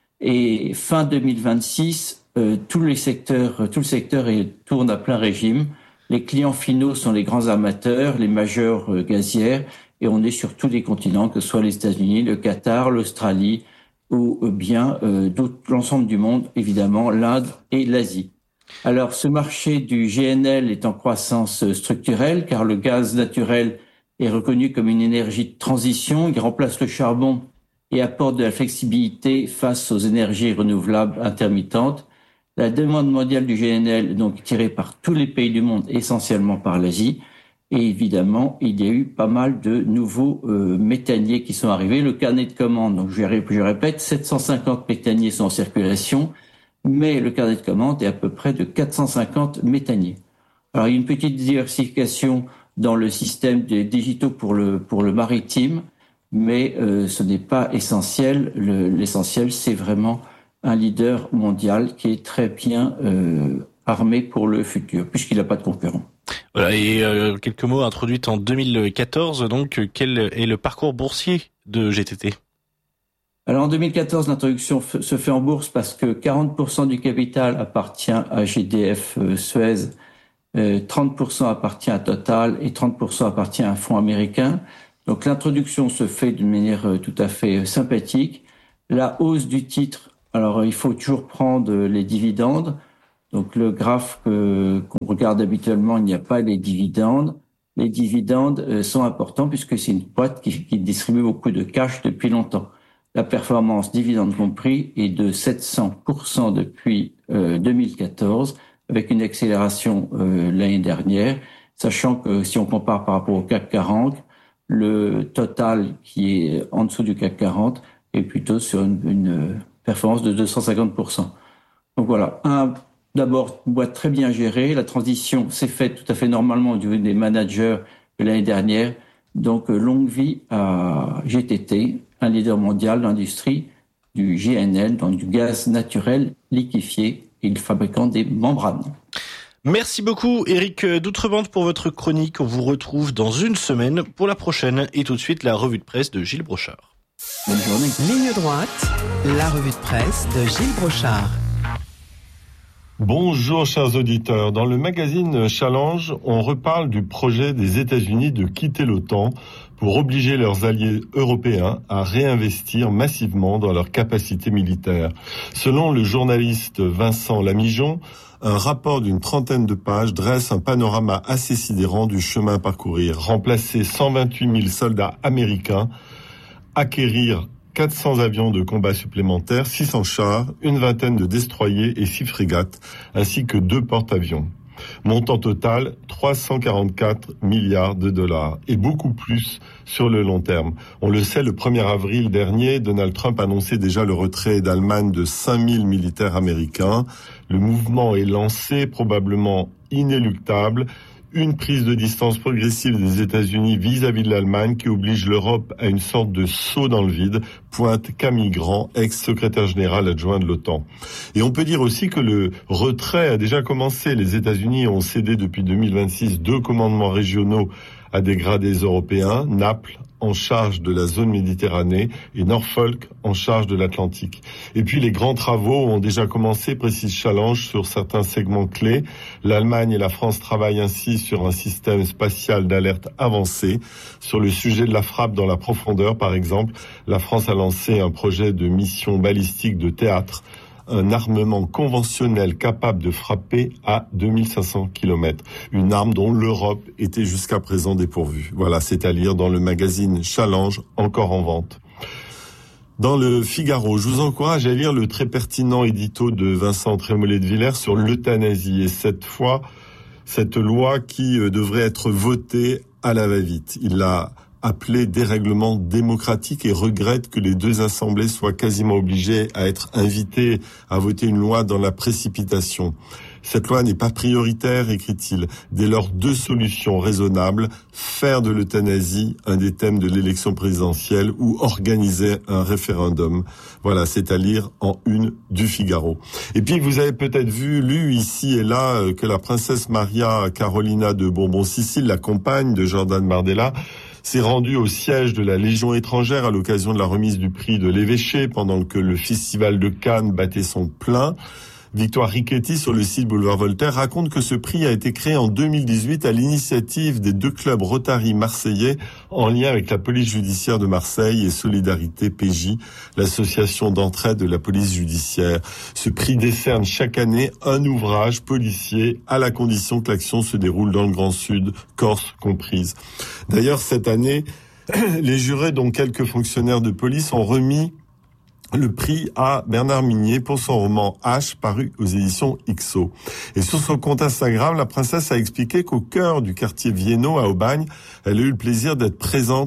Et fin 2026, tout le secteur tourne à plein régime. Les clients finaux sont les grands armateurs, les majors gazières, et on est sur tous les continents, que ce soit les États-Unis, le Qatar, l'Australie, ou bien l'ensemble du monde, évidemment, l'Inde et l'Asie. Alors, ce marché du GNL est en croissance structurelle, car le gaz naturel est reconnu comme une énergie de transition, qui remplace le charbon et apporte de la flexibilité face aux énergies renouvelables intermittentes. La demande mondiale du GNL, donc tirée par tous les pays du monde, essentiellement par l'Asie. Et évidemment, il y a eu pas mal de nouveaux méthaniers qui sont arrivés. Le carnet de commandes, donc je répète, 750 méthaniers sont en circulation, mais le carnet de commandes est à peu près de 450 méthaniers. Alors il y a une petite diversification dans le système des digitaux pour le maritime. mais ce n'est pas essentiel. L'essentiel, c'est vraiment un leader mondial qui est très bien armé pour le futur, puisqu'il n'a pas de concurrent. Voilà, et quelques mots introduits en 2014, donc quel est le parcours boursier de GTT ? Alors en 2014, l'introduction se fait en bourse parce que 40% du capital appartient à GDF Suez, 30% appartient à Total et 30% appartient à un fonds américain. Donc l'introduction se fait d'une manière tout à fait sympathique. La hausse du titre, alors il faut toujours prendre les dividendes. Donc le graphe qu'on regarde habituellement, il n'y a pas les dividendes. Les dividendes sont importants puisque c'est une boîte qui distribue beaucoup de cash depuis longtemps. La performance, dividendes compris, est de 700% depuis 2014, avec une accélération l'année dernière, sachant que si on compare par rapport au CAC 40, le total qui est en dessous du CAC 40 est plutôt sur une performance de 250%. Donc voilà, d'abord, une boîte très bien gérée. La transition s'est faite tout à fait normalement du des managers l'année dernière. Donc, longue vie à GTT, un leader mondial d'industrie du GNL, donc du gaz naturel liquéfié, et le fabricant des membranes. Merci beaucoup Éric d'Outre-Bande pour votre chronique. On vous retrouve dans une semaine pour la prochaine. Et tout de suite, la revue de presse de Gilles Brochard. Bonne journée. Ligne droite, la revue de presse de Gilles Brochard. Bonjour chers auditeurs. Dans le magazine Challenge, on reparle du projet des États-Unis de quitter l'OTAN pour obliger leurs alliés européens à réinvestir massivement dans leurs capacités militaires. Selon le journaliste Vincent Lamijon, un rapport d'une 30aine de pages dresse un panorama assez sidérant du chemin à parcourir. Remplacer 128 000 soldats américains, acquérir 400 avions de combat supplémentaires, 600 chars, une vingtaine de destroyers et 6 frégates, ainsi que 2 porte-avions. Montant total, 344 milliards de dollars, et beaucoup plus sur le long terme. On le sait, le 1er avril dernier, Donald Trump annonçait déjà le retrait d'Allemagne de 5000 militaires américains. Le mouvement est lancé, probablement inéluctable. Une prise de distance progressive des États-Unis vis-à-vis de l'Allemagne qui oblige l'Europe à une sorte de saut dans le vide, pointe Camille Grand, ex-secrétaire général adjoint de l'OTAN. Et on peut dire aussi que le retrait a déjà commencé. Les États-Unis ont cédé depuis 2026 2 commandements régionaux à des gradés européens, Naples en charge de la zone Méditerranée et Norfolk en charge de l'Atlantique. Et puis les grands travaux ont déjà commencé, précise Challenge, sur certains segments clés. L'Allemagne et la France travaillent ainsi sur un système spatial d'alerte avancé. Sur le sujet de la frappe dans la profondeur, par exemple, la France a lancé un projet de mission balistique de théâtre, un armement conventionnel capable de frapper à 2500 km. Une arme dont l'Europe était jusqu'à présent dépourvue. Voilà, c'est à lire dans le magazine Challenge, encore en vente. Dans le Figaro, je vous encourage à lire le très pertinent édito de Vincent Trémollet de Villers sur l'euthanasie. Et cette fois, cette loi qui devrait être votée à la va-vite. Il l'a appelé dérèglement démocratique et regrette que les 2 assemblées soient quasiment obligées à être invitées à voter une loi dans la précipitation. Cette loi n'est pas prioritaire, écrit-il. Dès lors, 2 solutions raisonnables, faire de l'euthanasie un des thèmes de l'élection présidentielle ou organiser un référendum. Voilà, c'est à lire en une du Figaro. Et puis, vous avez peut-être lu ici et là que la princesse Maria Carolina de Bourbon-Sicile, la compagne de Jordan Bardella, s'est rendue au siège de la Légion étrangère à l'occasion de la remise du prix de l'évêché pendant que le festival de Cannes battait son plein. Victoire Richetti, sur le site Boulevard Voltaire, raconte que ce prix a été créé en 2018 à l'initiative des 2 clubs Rotary marseillais en lien avec la police judiciaire de Marseille et Solidarité PJ, l'association d'entraide de la police judiciaire. Ce prix décerne chaque année un ouvrage policier à la condition que l'action se déroule dans le Grand Sud, Corse comprise. D'ailleurs, cette année, les jurés, dont quelques fonctionnaires de police, ont remis le prix à Bernard Minier pour son roman H, paru aux éditions XO. Et sur son compte Instagram, la princesse a expliqué qu'au cœur du quartier Vienno, à Aubagne, elle a eu le plaisir d'être présente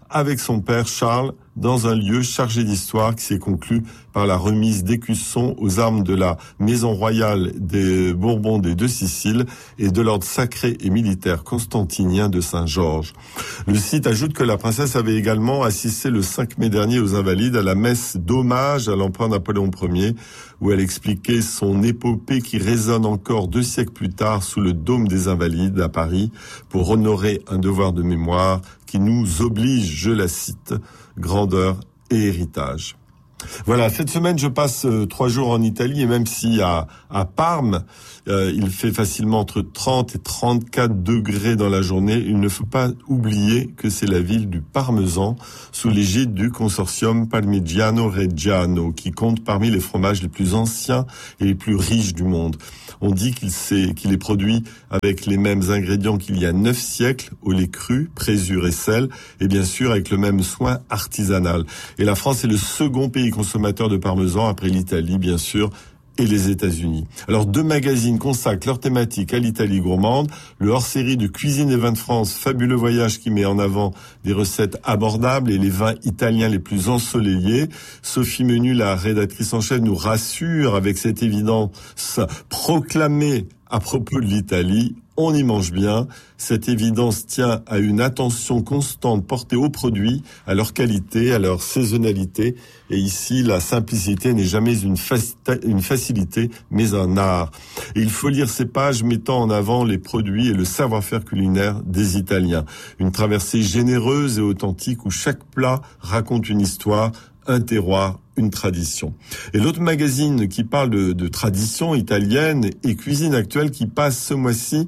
avec son père Charles dans un lieu chargé d'histoire qui s'est conclu par la remise d'écussons aux armes de la maison royale des Bourbons des Deux Siciles et de l'ordre sacré et militaire constantinien de Saint-Georges. Le site ajoute que la princesse avait également assisté le 5 mai dernier aux Invalides à la messe d'hommage à l'empereur Napoléon Ier, où elle expliquait son épopée qui résonne encore 2 siècles plus tard sous le dôme des Invalides à Paris pour honorer un devoir de mémoire qui nous oblige, je la cite, grandeur et héritage. Voilà, cette semaine je passe 3 jours en Italie et même si à Parme il fait facilement entre 30 et 34 degrés dans la journée, il ne faut pas oublier que c'est la ville du Parmesan sous l'égide du consortium Parmigiano Reggiano qui compte parmi les fromages les plus anciens et les plus riches du monde. On dit qu'il est produit avec les mêmes ingrédients qu'il y a 9 siècles, au lait cru, présure et sel, et bien sûr avec le même soin artisanal. Et la France est le second pays consommateur de parmesan après l'Italie, bien sûr, et les États-Unis. Alors 2 magazines consacrent leur thématique à l'Italie gourmande. Le hors-série de Cuisine et Vins de France, Fabuleux Voyage, qui met en avant des recettes abordables et les vins italiens les plus ensoleillés. Sophie Menu, la rédactrice en chef, nous rassure avec cette évidence proclamée à propos de l'Italie. On y mange bien. Cette évidence tient à une attention constante portée aux produits, à leur qualité, à leur saisonnalité. Et ici, la simplicité n'est jamais une facilité, mais un art. Et il faut lire ces pages mettant en avant les produits et le savoir-faire culinaire des Italiens. Une traversée généreuse et authentique où chaque plat raconte une histoire, un terroir, une tradition. Et l'autre magazine qui parle de tradition italienne et cuisine actuelle qui passe ce mois-ci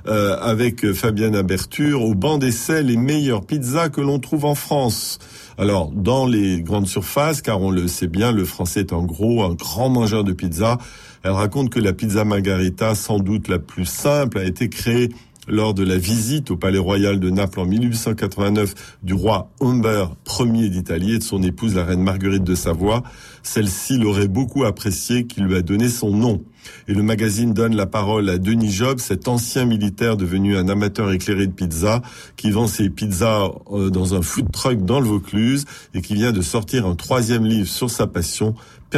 avec Fabienne Aberture au banc d'essai les meilleures pizzas que l'on trouve en France. Alors, dans les grandes surfaces, car on le sait bien, le français est un grand mangeur de pizza, elle raconte que la pizza margharita, sans doute la plus simple, a été créée lors de la visite au Palais Royal de Naples en 1889 du roi Humbert Ier d'Italie et de son épouse la reine Marguerite de Savoie. Celle-ci l'aurait beaucoup apprécié, qui lui a donné son nom. Et le magazine donne la parole à Denis Job, cet ancien militaire devenu un amateur éclairé de pizza, qui vend ses pizzas dans un food truck dans le Vaucluse et qui vient de sortir un 3e livre sur sa passion,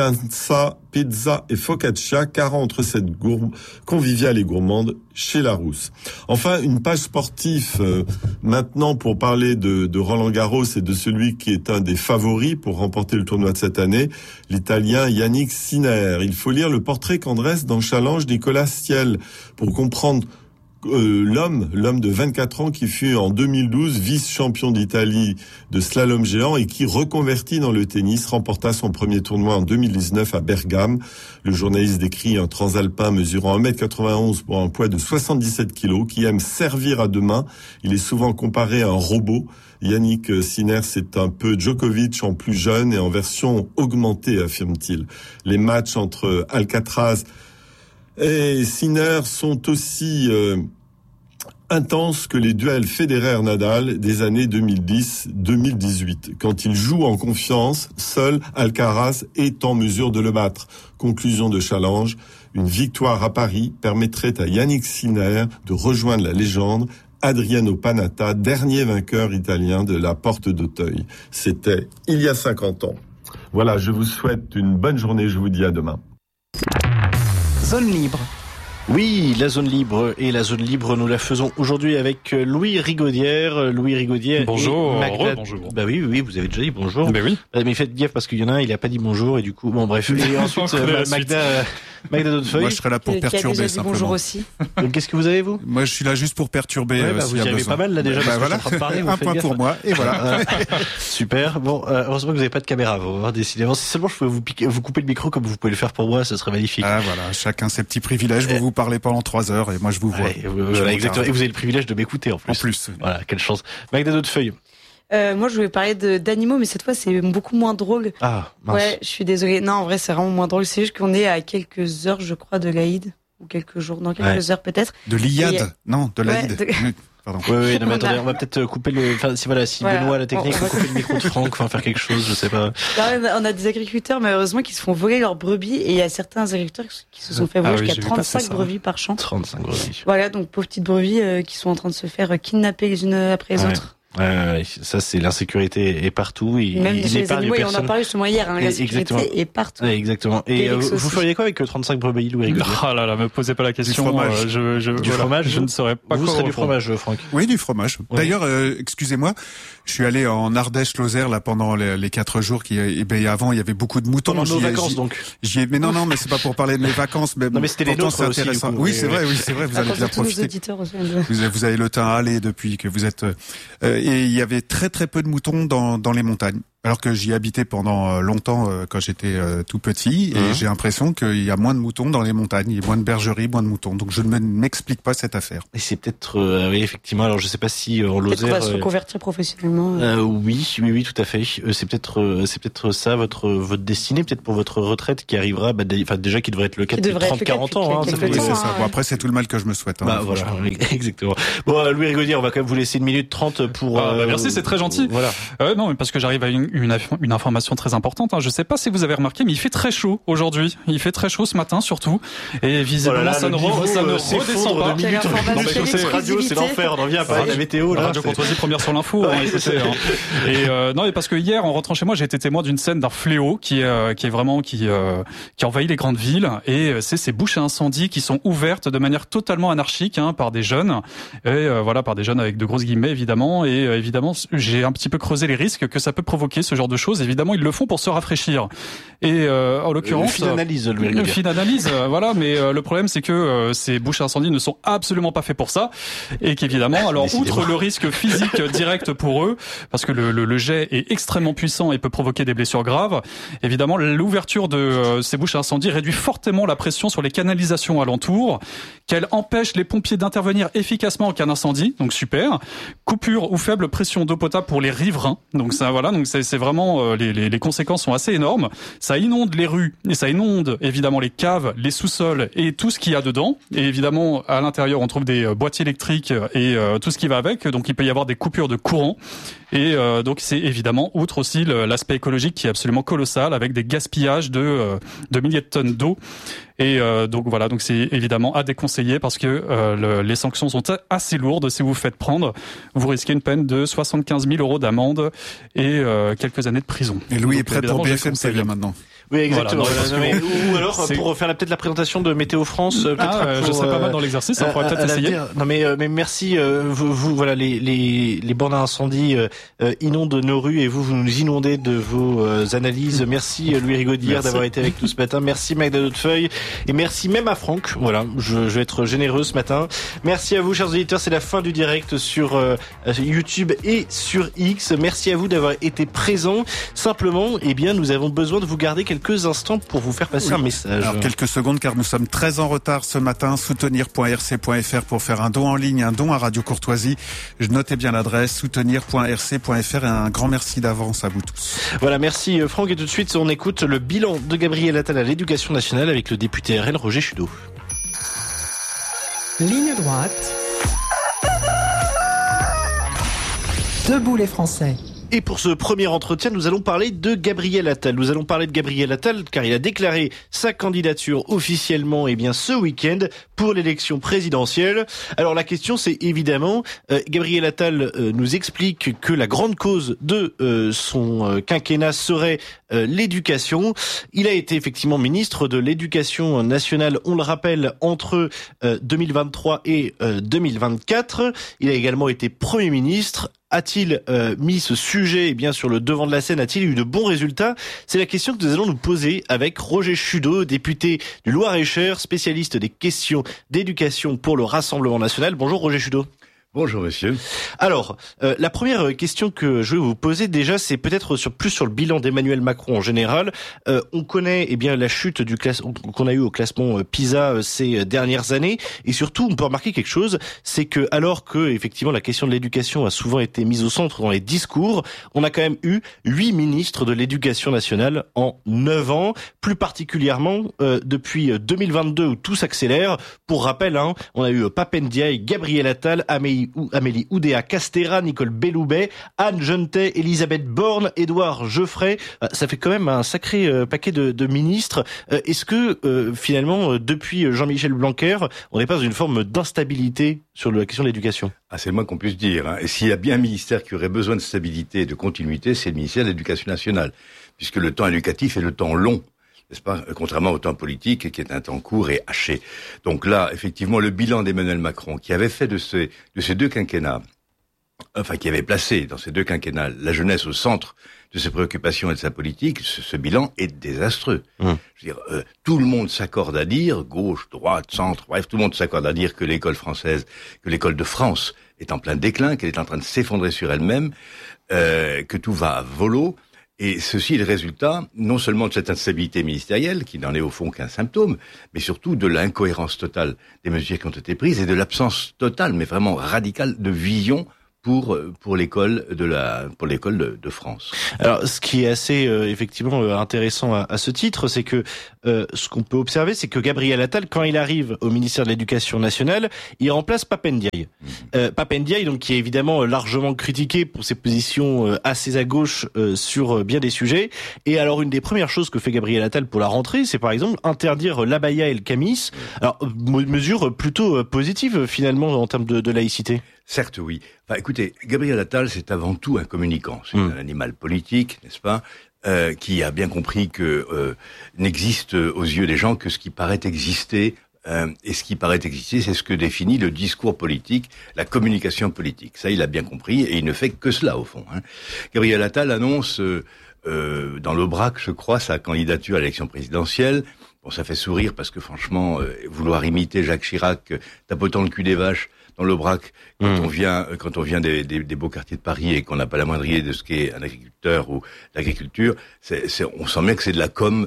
Pizza et Focaccia, 40 recettes conviviales et gourmandes chez Larousse. Enfin, une page sportive maintenant pour parler de Roland Garros et de celui qui est un des favoris pour remporter le tournoi de cette année, l'Italien Yannick Sinner. Il faut lire le portrait qu'en dresse dans Challenge Nicolas Stiel pour comprendre l'homme de 24 ans qui fut en 2012 vice-champion d'Italie de slalom géant et qui, reconverti dans le tennis, remporta son premier tournoi en 2019 à Bergame. Le journaliste décrit un transalpin mesurant 1m91 pour un poids de 77 kg qui aime servir à deux mains. Il est souvent comparé à un robot. Yannick Sinner, c'est un peu Djokovic en plus jeune et en version augmentée, affirme-t-il. Les matchs entre Alcaraz et Sinner sont aussi intenses que les duels Federer-Nadal des années 2010-2018. Quand il joue en confiance, seul Alcaraz est en mesure de le battre. Conclusion de Challenge, une victoire à Paris permettrait à Yannick Sinner de rejoindre la légende Adriano Panatta, dernier vainqueur italien de la Porte d'Auteuil. C'était il y a 50 ans. Voilà, je vous souhaite une bonne journée, je vous dis à demain. Zone libre. Oui, la zone libre. Et la zone libre, nous la faisons aujourd'hui avec Louis Rigaudière. Louis Rigaudière. Bonjour. Bonjour. Bah oui, vous avez déjà dit bonjour. Bah oui. Mais faites gaffe parce qu'il y en a un, il a pas dit bonjour et du coup, bon bref. Et ensuite, Magda Donnefeuille. Moi, je serai là pour perturber simplement. Bonjour aussi. Qu'est-ce que vous avez, vous? Moi, je suis là juste pour perturber. Vous y avez pas mal là déjà. Parce que voilà. je suis en train de parler, Un point pour moi. Et voilà. Super. Bon, heureusement que vous n'avez pas de caméra. Vous décidément, si seulement je pouvais vous couper le micro comme vous pouvez le faire pour moi, ce serait magnifique. Ah voilà. Chacun ses petits privilèges. Vous parlez pendant 3 heures et moi je vous vois. Voilà, exactement. Et vous avez le privilège de m'écouter en plus. En plus. Voilà, quelle chance. Magda Donnefeuille. Moi, je voulais parler d'animaux, mais cette fois, c'est beaucoup moins drôle. Ah, mince. Ouais, je suis désolée. Non, en vrai, c'est vraiment moins drôle. C'est juste qu'on est à quelques heures, je crois, de l'Aïd. Ou quelques jours, non, quelques heures peut-être. De l'Iyad. Non, de l'Aïd. Pardon. Oui, non, mais attendez, on va peut-être couper si Benoît, la technique, faut couper le micro de Franck, enfin faire quelque chose, je sais pas. On a des agriculteurs, malheureusement, qui se font voler leurs brebis, et il y a certains agriculteurs qui se sont fait voler jusqu'à 35 brebis par champ. 35 brebis. Voilà, donc pauvres petites brebis qui sont en train de se faire kidnapper les unes après les autres. Ça, c'est l'insécurité est partout. Même chez les animaux, et on en parlait justement hier, la sécurité est partout. Exactement. Et vous feriez quoi avec 35 brebis, Louis? Ah là là, me posez pas la question. Du fromage, je ne saurais pas. Vous serez du fromage, Franck? Oui, du fromage. Oui. D'ailleurs, excusez-moi, je suis allé en Ardèche-Lozère là pendant les 4 jours avant il y avait beaucoup de moutons. Pendant nos vacances donc. Mais non, mais c'est pas pour parler de mes vacances, mais, non, mais c'était les nôtres c'est intéressant. Aussi, oui, c'est vrai, vous allez bien profiter. Vous avez le teint hâlé depuis que vous êtes et il y avait très très peu de moutons dans les montagnes. Alors que j'y habitais pendant longtemps quand j'étais tout petit, et j'ai l'impression qu'il y a moins de moutons dans les montagnes, il y a moins de bergeries, moins de moutons. Donc je ne m'explique pas cette affaire. Et c'est peut-être, oui, effectivement. Alors je sais pas si en Lozère. Peut-être qu'on va se reconvertir professionnellement. Oui, tout à fait. C'est peut-être ça votre destinée, peut-être pour votre retraite qui arrivera. Déjà qui devrait être le cas depuis 30-40 ans. Ça Bon, après c'est tout le mal que je me souhaite. Voilà, exactement. Bon, Louis Rigaudier, on va quand même vous laisser 1 minute 30 pour. Merci, c'est très gentil. Voilà. Non, mais parce que j'arrive à une information très importante. Je sais pas si vous avez remarqué, mais il fait très chaud aujourd'hui. Il fait très chaud ce matin surtout, et visiblement ça ne redescend pas. C'est radio, c'est l'enfer. On revient à parler de la météo là. Radio Courtoisie, première sur l'info. Et non, mais parce que hier, en rentrant chez moi, j'ai été témoin d'une scène d'un fléau qui envahit les grandes villes, et c'est ces bouches à incendie qui sont ouvertes de manière totalement anarchique par des jeunes, et par des jeunes avec de grosses guillemets évidemment. Et évidemment, j'ai un petit peu creusé les risques que ça peut provoquer ce genre de choses. Évidemment, ils le font pour se rafraîchir. Et en l'occurrence, fine analyse, mais le problème c'est que ces bouches à incendie ne sont absolument pas faits pour ça, et qu'évidemment, alors outre le risque physique direct pour eux, parce que le jet est extrêmement puissant et peut provoquer des blessures graves, évidemment l'ouverture de ces bouches à incendie réduit fortement la pression sur les canalisations alentours, qu'elle empêche les pompiers d'intervenir efficacement en cas d'incendie, donc super. Coupure ou faible pression d'eau potable pour les riverains, donc ça donc c'est vraiment les conséquences sont assez énormes. Ça inonde les rues et ça inonde évidemment les caves, les sous-sols et tout ce qu'il y a dedans. Et évidemment à l'intérieur on trouve des boîtiers électriques et tout ce qui va avec. Donc il peut y avoir des coupures de courant. Et donc c'est évidemment outre aussi l'aspect écologique qui est absolument colossal, avec des gaspillages de milliers de tonnes d'eau. Et donc c'est évidemment à déconseiller, parce que les sanctions sont assez lourdes. Si vous vous faites prendre, vous risquez une peine de 75 000 € d'amende et quelques années de prison. Et Louis est prêt pour BFM TV maintenant. Oui, exactement. Ou alors pour faire peut-être la présentation de Météo France. Je serais pas mal dans l'exercice, on pourrait peut-être essayer. Non mais merci. Vous voilà, les bornes à incendie inondent nos rues et vous nous inondez de vos analyses. Merci Louis Rigaudier d'avoir été avec nous ce matin. Merci Magda Hautefeuille et merci même à Franck. Voilà, je vais être généreux ce matin. Merci à vous chers auditeurs. C'est la fin du direct sur YouTube et sur X. Merci à vous d'avoir été présents. Simplement, nous avons besoin de vous garder quelques instants pour vous faire passer un message. Alors quelques secondes, car nous sommes très en retard ce matin. Soutenir.rc.fr pour faire un don en ligne, un don à Radio Courtoisie. Notez bien l'adresse, soutenir.rc.fr, et un grand merci d'avance à vous tous. Voilà, merci Franck, et tout de suite on écoute le bilan de Gabriel Attal à l'Éducation nationale avec le député RN Roger Chudeau. Ligne droite. Debout les Français. Et pour ce premier entretien, nous allons parler de Gabriel Attal. Nous allons parler de Gabriel Attal car il a déclaré sa candidature officiellement ce week-end pour l'élection présidentielle. Alors la question c'est évidemment, Gabriel Attal nous explique que la grande cause de son quinquennat serait l'éducation. Il a été effectivement ministre de l'Éducation nationale, on le rappelle, entre 2023 et 2024. Il a également été Premier ministre. A-t-il mis ce sujet sur le devant de la scène? A-t-il eu de bons résultats? C'est la question que nous allons nous poser avec Roger Chudeau, député du Loir-et-Cher, spécialiste des questions d'éducation pour le Rassemblement national. Bonjour Roger Chudeau. Bonjour messieurs. Alors, la première question que je vais vous poser déjà, c'est peut-être plus sur le bilan d'Emmanuel Macron en général. On connaît la chute qu'on a eu au classement PISA ces dernières années, et surtout on peut remarquer quelque chose, c'est que alors que effectivement la question de l'éducation a souvent été mise au centre dans les discours, on a quand même eu 8 ministres de l'Éducation nationale en 9 ans, plus particulièrement depuis 2022 où tout s'accélère. Pour rappel, on a eu Pap Ndiaye, Gabriel Attal, Amélie Amélie Oudéa-Castéra, Nicole Belloubet, Anne Jeunetet, Elisabeth Borne, Édouard Geoffrey. Ça fait quand même un sacré paquet de ministres. Est-ce que finalement, depuis Jean-Michel Blanquer, on n'est pas dans une forme d'instabilité sur la question de l'éducation ? C'est le moins qu'on puisse dire. Et s'il y a bien un ministère qui aurait besoin de stabilité et de continuité, c'est le ministère de l'Éducation nationale, puisque le temps éducatif est le temps long, n'est-ce pas, contrairement au temps politique qui est un temps court et haché. Donc là, effectivement, le bilan d'Emmanuel Macron, qui avait fait de ces deux quinquennats, qui avait placé dans ces deux quinquennats la jeunesse au centre de ses préoccupations et de sa politique, ce bilan est désastreux. Je veux dire, tout le monde s'accorde à dire, gauche, droite, centre, bref, tout le monde s'accorde à dire que l'école française, que l'école de France est en plein déclin, qu'elle est en train de s'effondrer sur elle-même, que tout va à volo. Et ceci est le résultat, non seulement de cette instabilité ministérielle, qui n'en est au fond qu'un symptôme, mais surtout de l'incohérence totale des mesures qui ont été prises et de l'absence totale, mais vraiment radicale, de vision pour l'école de France. Alors, ce qui est assez effectivement intéressant à ce titre, c'est que ce qu'on peut observer, c'est que Gabriel Attal, quand il arrive au ministère de l'Éducation nationale, il remplace Pape Ndiaye. Pape Ndiaye, donc, qui est évidemment largement critiqué pour ses positions assez à gauche sur bien des sujets. Et alors, une des premières choses que fait Gabriel Attal pour la rentrée, c'est par exemple interdire l'abaya et le camis. Alors, mesure plutôt positive finalement en termes de laïcité. Certes, oui. Écoutez, Gabriel Attal, c'est avant tout un communicant. C'est un animal politique, n'est-ce pas, qui a bien compris que n'existe aux yeux des gens que ce qui paraît exister. Et ce qui paraît exister, c'est ce que définit le discours politique, la communication politique. Ça, il a bien compris, et il ne fait que cela, au fond. Gabriel Attal annonce dans l'Aubrac, je crois, sa candidature à l'élection présidentielle. Bon, ça fait sourire parce que franchement, vouloir imiter Jacques Chirac, tapotant le cul des vaches dans l'Aubrac, quand on vient des beaux quartiers de Paris et qu'on n'a pas la moindre idée de ce qu'est un agriculteur ou l'agriculture, on sent bien que c'est de la com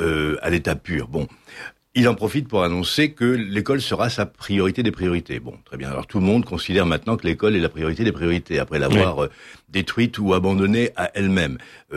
à l'état pur. Bon, il en profite pour annoncer que l'école sera sa priorité des priorités. Bon, très bien. Alors tout le monde considère maintenant que l'école est la priorité des priorités après l'avoir détruite ou abandonnée à elle-même.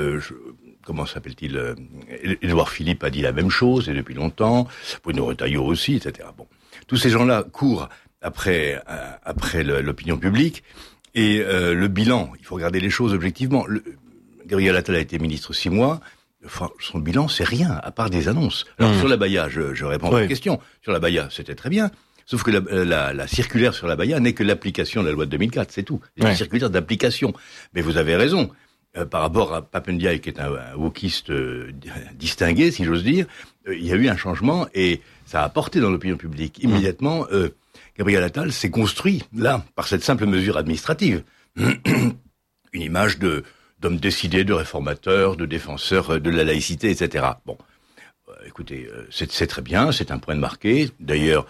Comment s'appelle-t-il, Édouard Philippe a dit la même chose, et depuis longtemps, Bruno Retailleau aussi, etc. Bon, tous ces gens-là courent après l'opinion publique, et le bilan, il faut regarder les choses objectivement. Gabriel Attal a été ministre 6 mois, son bilan, c'est rien, à part des annonces. Alors sur l'abaya, je réponds à votre question, sur l'abaya, c'était très bien, sauf que la circulaire sur l'abaya n'est que l'application de la loi de 2004, c'est tout. C'est une circulaire d'application. Mais vous avez raison. Par rapport à Pape Ndiaye, qui est un wokiste distingué, si j'ose dire, il y a eu un changement et ça a porté dans l'opinion publique. Immédiatement, Gabriel Attal s'est construit, là, par cette simple mesure administrative, une image d'homme décidé, de réformateur, de défenseur de la laïcité, etc. Bon, écoutez, c'est très bien, c'est un point de marqué. D'ailleurs,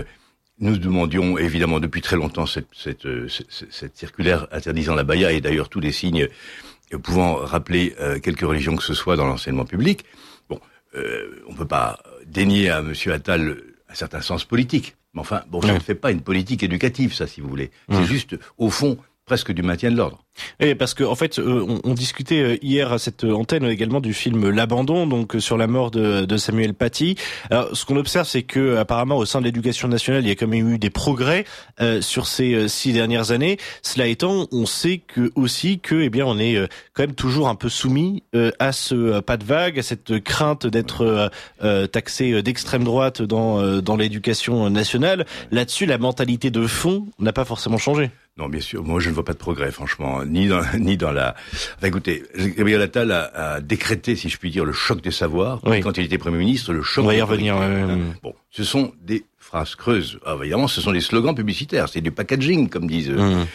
nous demandions évidemment depuis très longtemps cette circulaire interdisant l'abaya et d'ailleurs tous les signes pouvant rappeler quelque religion que ce soit dans l'enseignement public. Bon, on peut pas dénier à Monsieur Attal un certain sens politique. Mais enfin, bon, ça ne fait pas une politique éducative, ça, si vous voulez. C'est juste, au fond, presque du maintien de l'ordre. Et parce que en fait, on discutait hier à cette antenne également du film L'Abandon, donc sur la mort de Samuel Paty. Alors, ce qu'on observe, c'est que apparemment au sein de l'Éducation nationale, il y a quand même eu des progrès sur ces 6 dernières années. Cela étant, on sait que aussi que, eh bien, on est quand même toujours un peu soumis à ce pas de vague, à cette crainte d'être taxé d'extrême droite dans l'éducation nationale. Là-dessus, la mentalité de fond n'a pas forcément changé. Non, bien sûr. Moi, je ne vois pas de progrès, franchement, ni dans la. Enfin, écoutez, Gabriel Attal a décrété, si je puis dire, le choc des savoirs. Oui. Quand il était Premier ministre, le choc. On va y revenir. Bon, ce sont des phrases creuses. Ah, évidemment, ce sont des slogans publicitaires. C'est du packaging, comme disent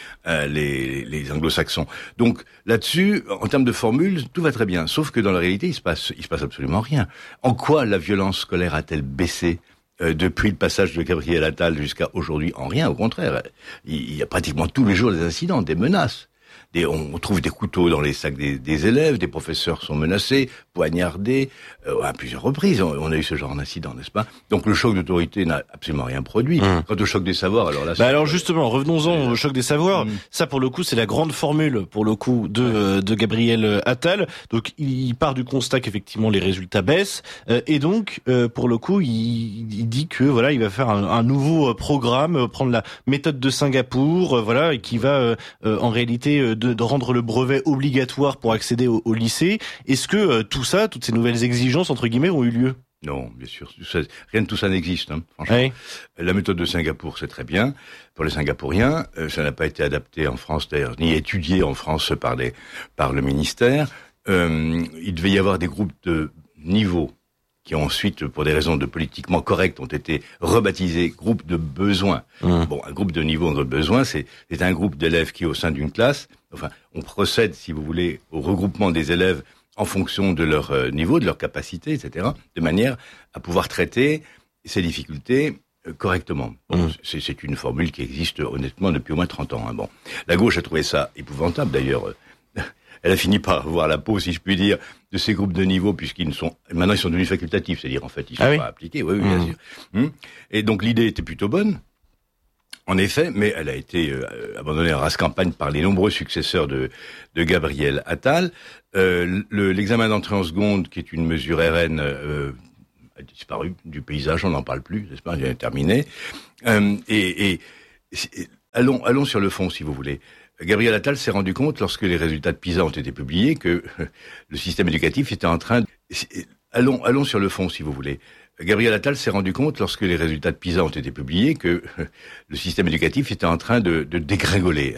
les Anglo-Saxons. Donc là-dessus, en termes de formules, tout va très bien. Sauf que dans la réalité, il se passe absolument rien. En quoi la violence scolaire a-t-elle baissé? Depuis le passage de Gabriel Attal jusqu'à aujourd'hui, en rien, au contraire. Il y a pratiquement tous les jours des incidents, des menaces. on trouve des couteaux dans les sacs des élèves, des professeurs sont menacés, poignardés, à plusieurs reprises. On a eu ce genre d'incident, n'est-ce pas? Donc le choc d'autorité n'a absolument rien produit. Quant au choc des savoirs, alors là... alors justement, revenons-en au choc des savoirs. Ça, pour le coup, c'est la grande formule, pour le coup, de Gabriel Attal. Donc il part du constat qu'effectivement les résultats baissent, et donc, pour le coup, il dit que voilà, il va faire un nouveau programme, prendre la méthode de Singapour, et qui va en réalité de rendre le brevet obligatoire pour accéder au lycée. Est-ce que toutes ces nouvelles exigences entre guillemets ont eu lieu? Non, bien sûr, rien de tout ça n'existe, franchement. Oui. La méthode de Singapour, c'est très bien. Pour les Singapouriens, ça n'a pas été adapté en France, d'ailleurs, ni étudié en France par le ministère. Il devait y avoir des groupes de niveau qui ont ensuite, pour des raisons de politiquement correctes, ont été rebaptisés groupes de besoin. Bon, un groupe de niveau, un groupe de besoin, c'est un groupe d'élèves qui, au sein d'une classe, on procède, si vous voulez, au regroupement des élèves en fonction de leur niveau, de leur capacité, etc., de manière à pouvoir traiter ces difficultés correctement. Bon, c'est une formule qui existe honnêtement depuis au moins 30 ans. Bon, la gauche a trouvé ça épouvantable, d'ailleurs. Elle a fini par voir la peau, si je puis dire, de ces groupes de niveau, maintenant ils sont devenus facultatifs, c'est-à-dire en fait ils sont pas appliqués, oui, bien sûr. Et donc l'idée était plutôt bonne, en effet, mais elle a été abandonnée en race campagne par les nombreux successeurs de Gabriel Attal. L'examen d'entrée en seconde, qui est une mesure RN, a disparu du paysage, on n'en parle plus, n'est-ce pas, il est terminé. Allons sur le fond, si vous voulez. Gabriel Attal s'est rendu compte, lorsque les résultats de PISA ont été publiés, que le système éducatif était en train de... Allons sur le fond, si vous voulez. Gabriel Attal s'est rendu compte, lorsque les résultats de PISA ont été publiés, que le système éducatif était en train de dégringoler.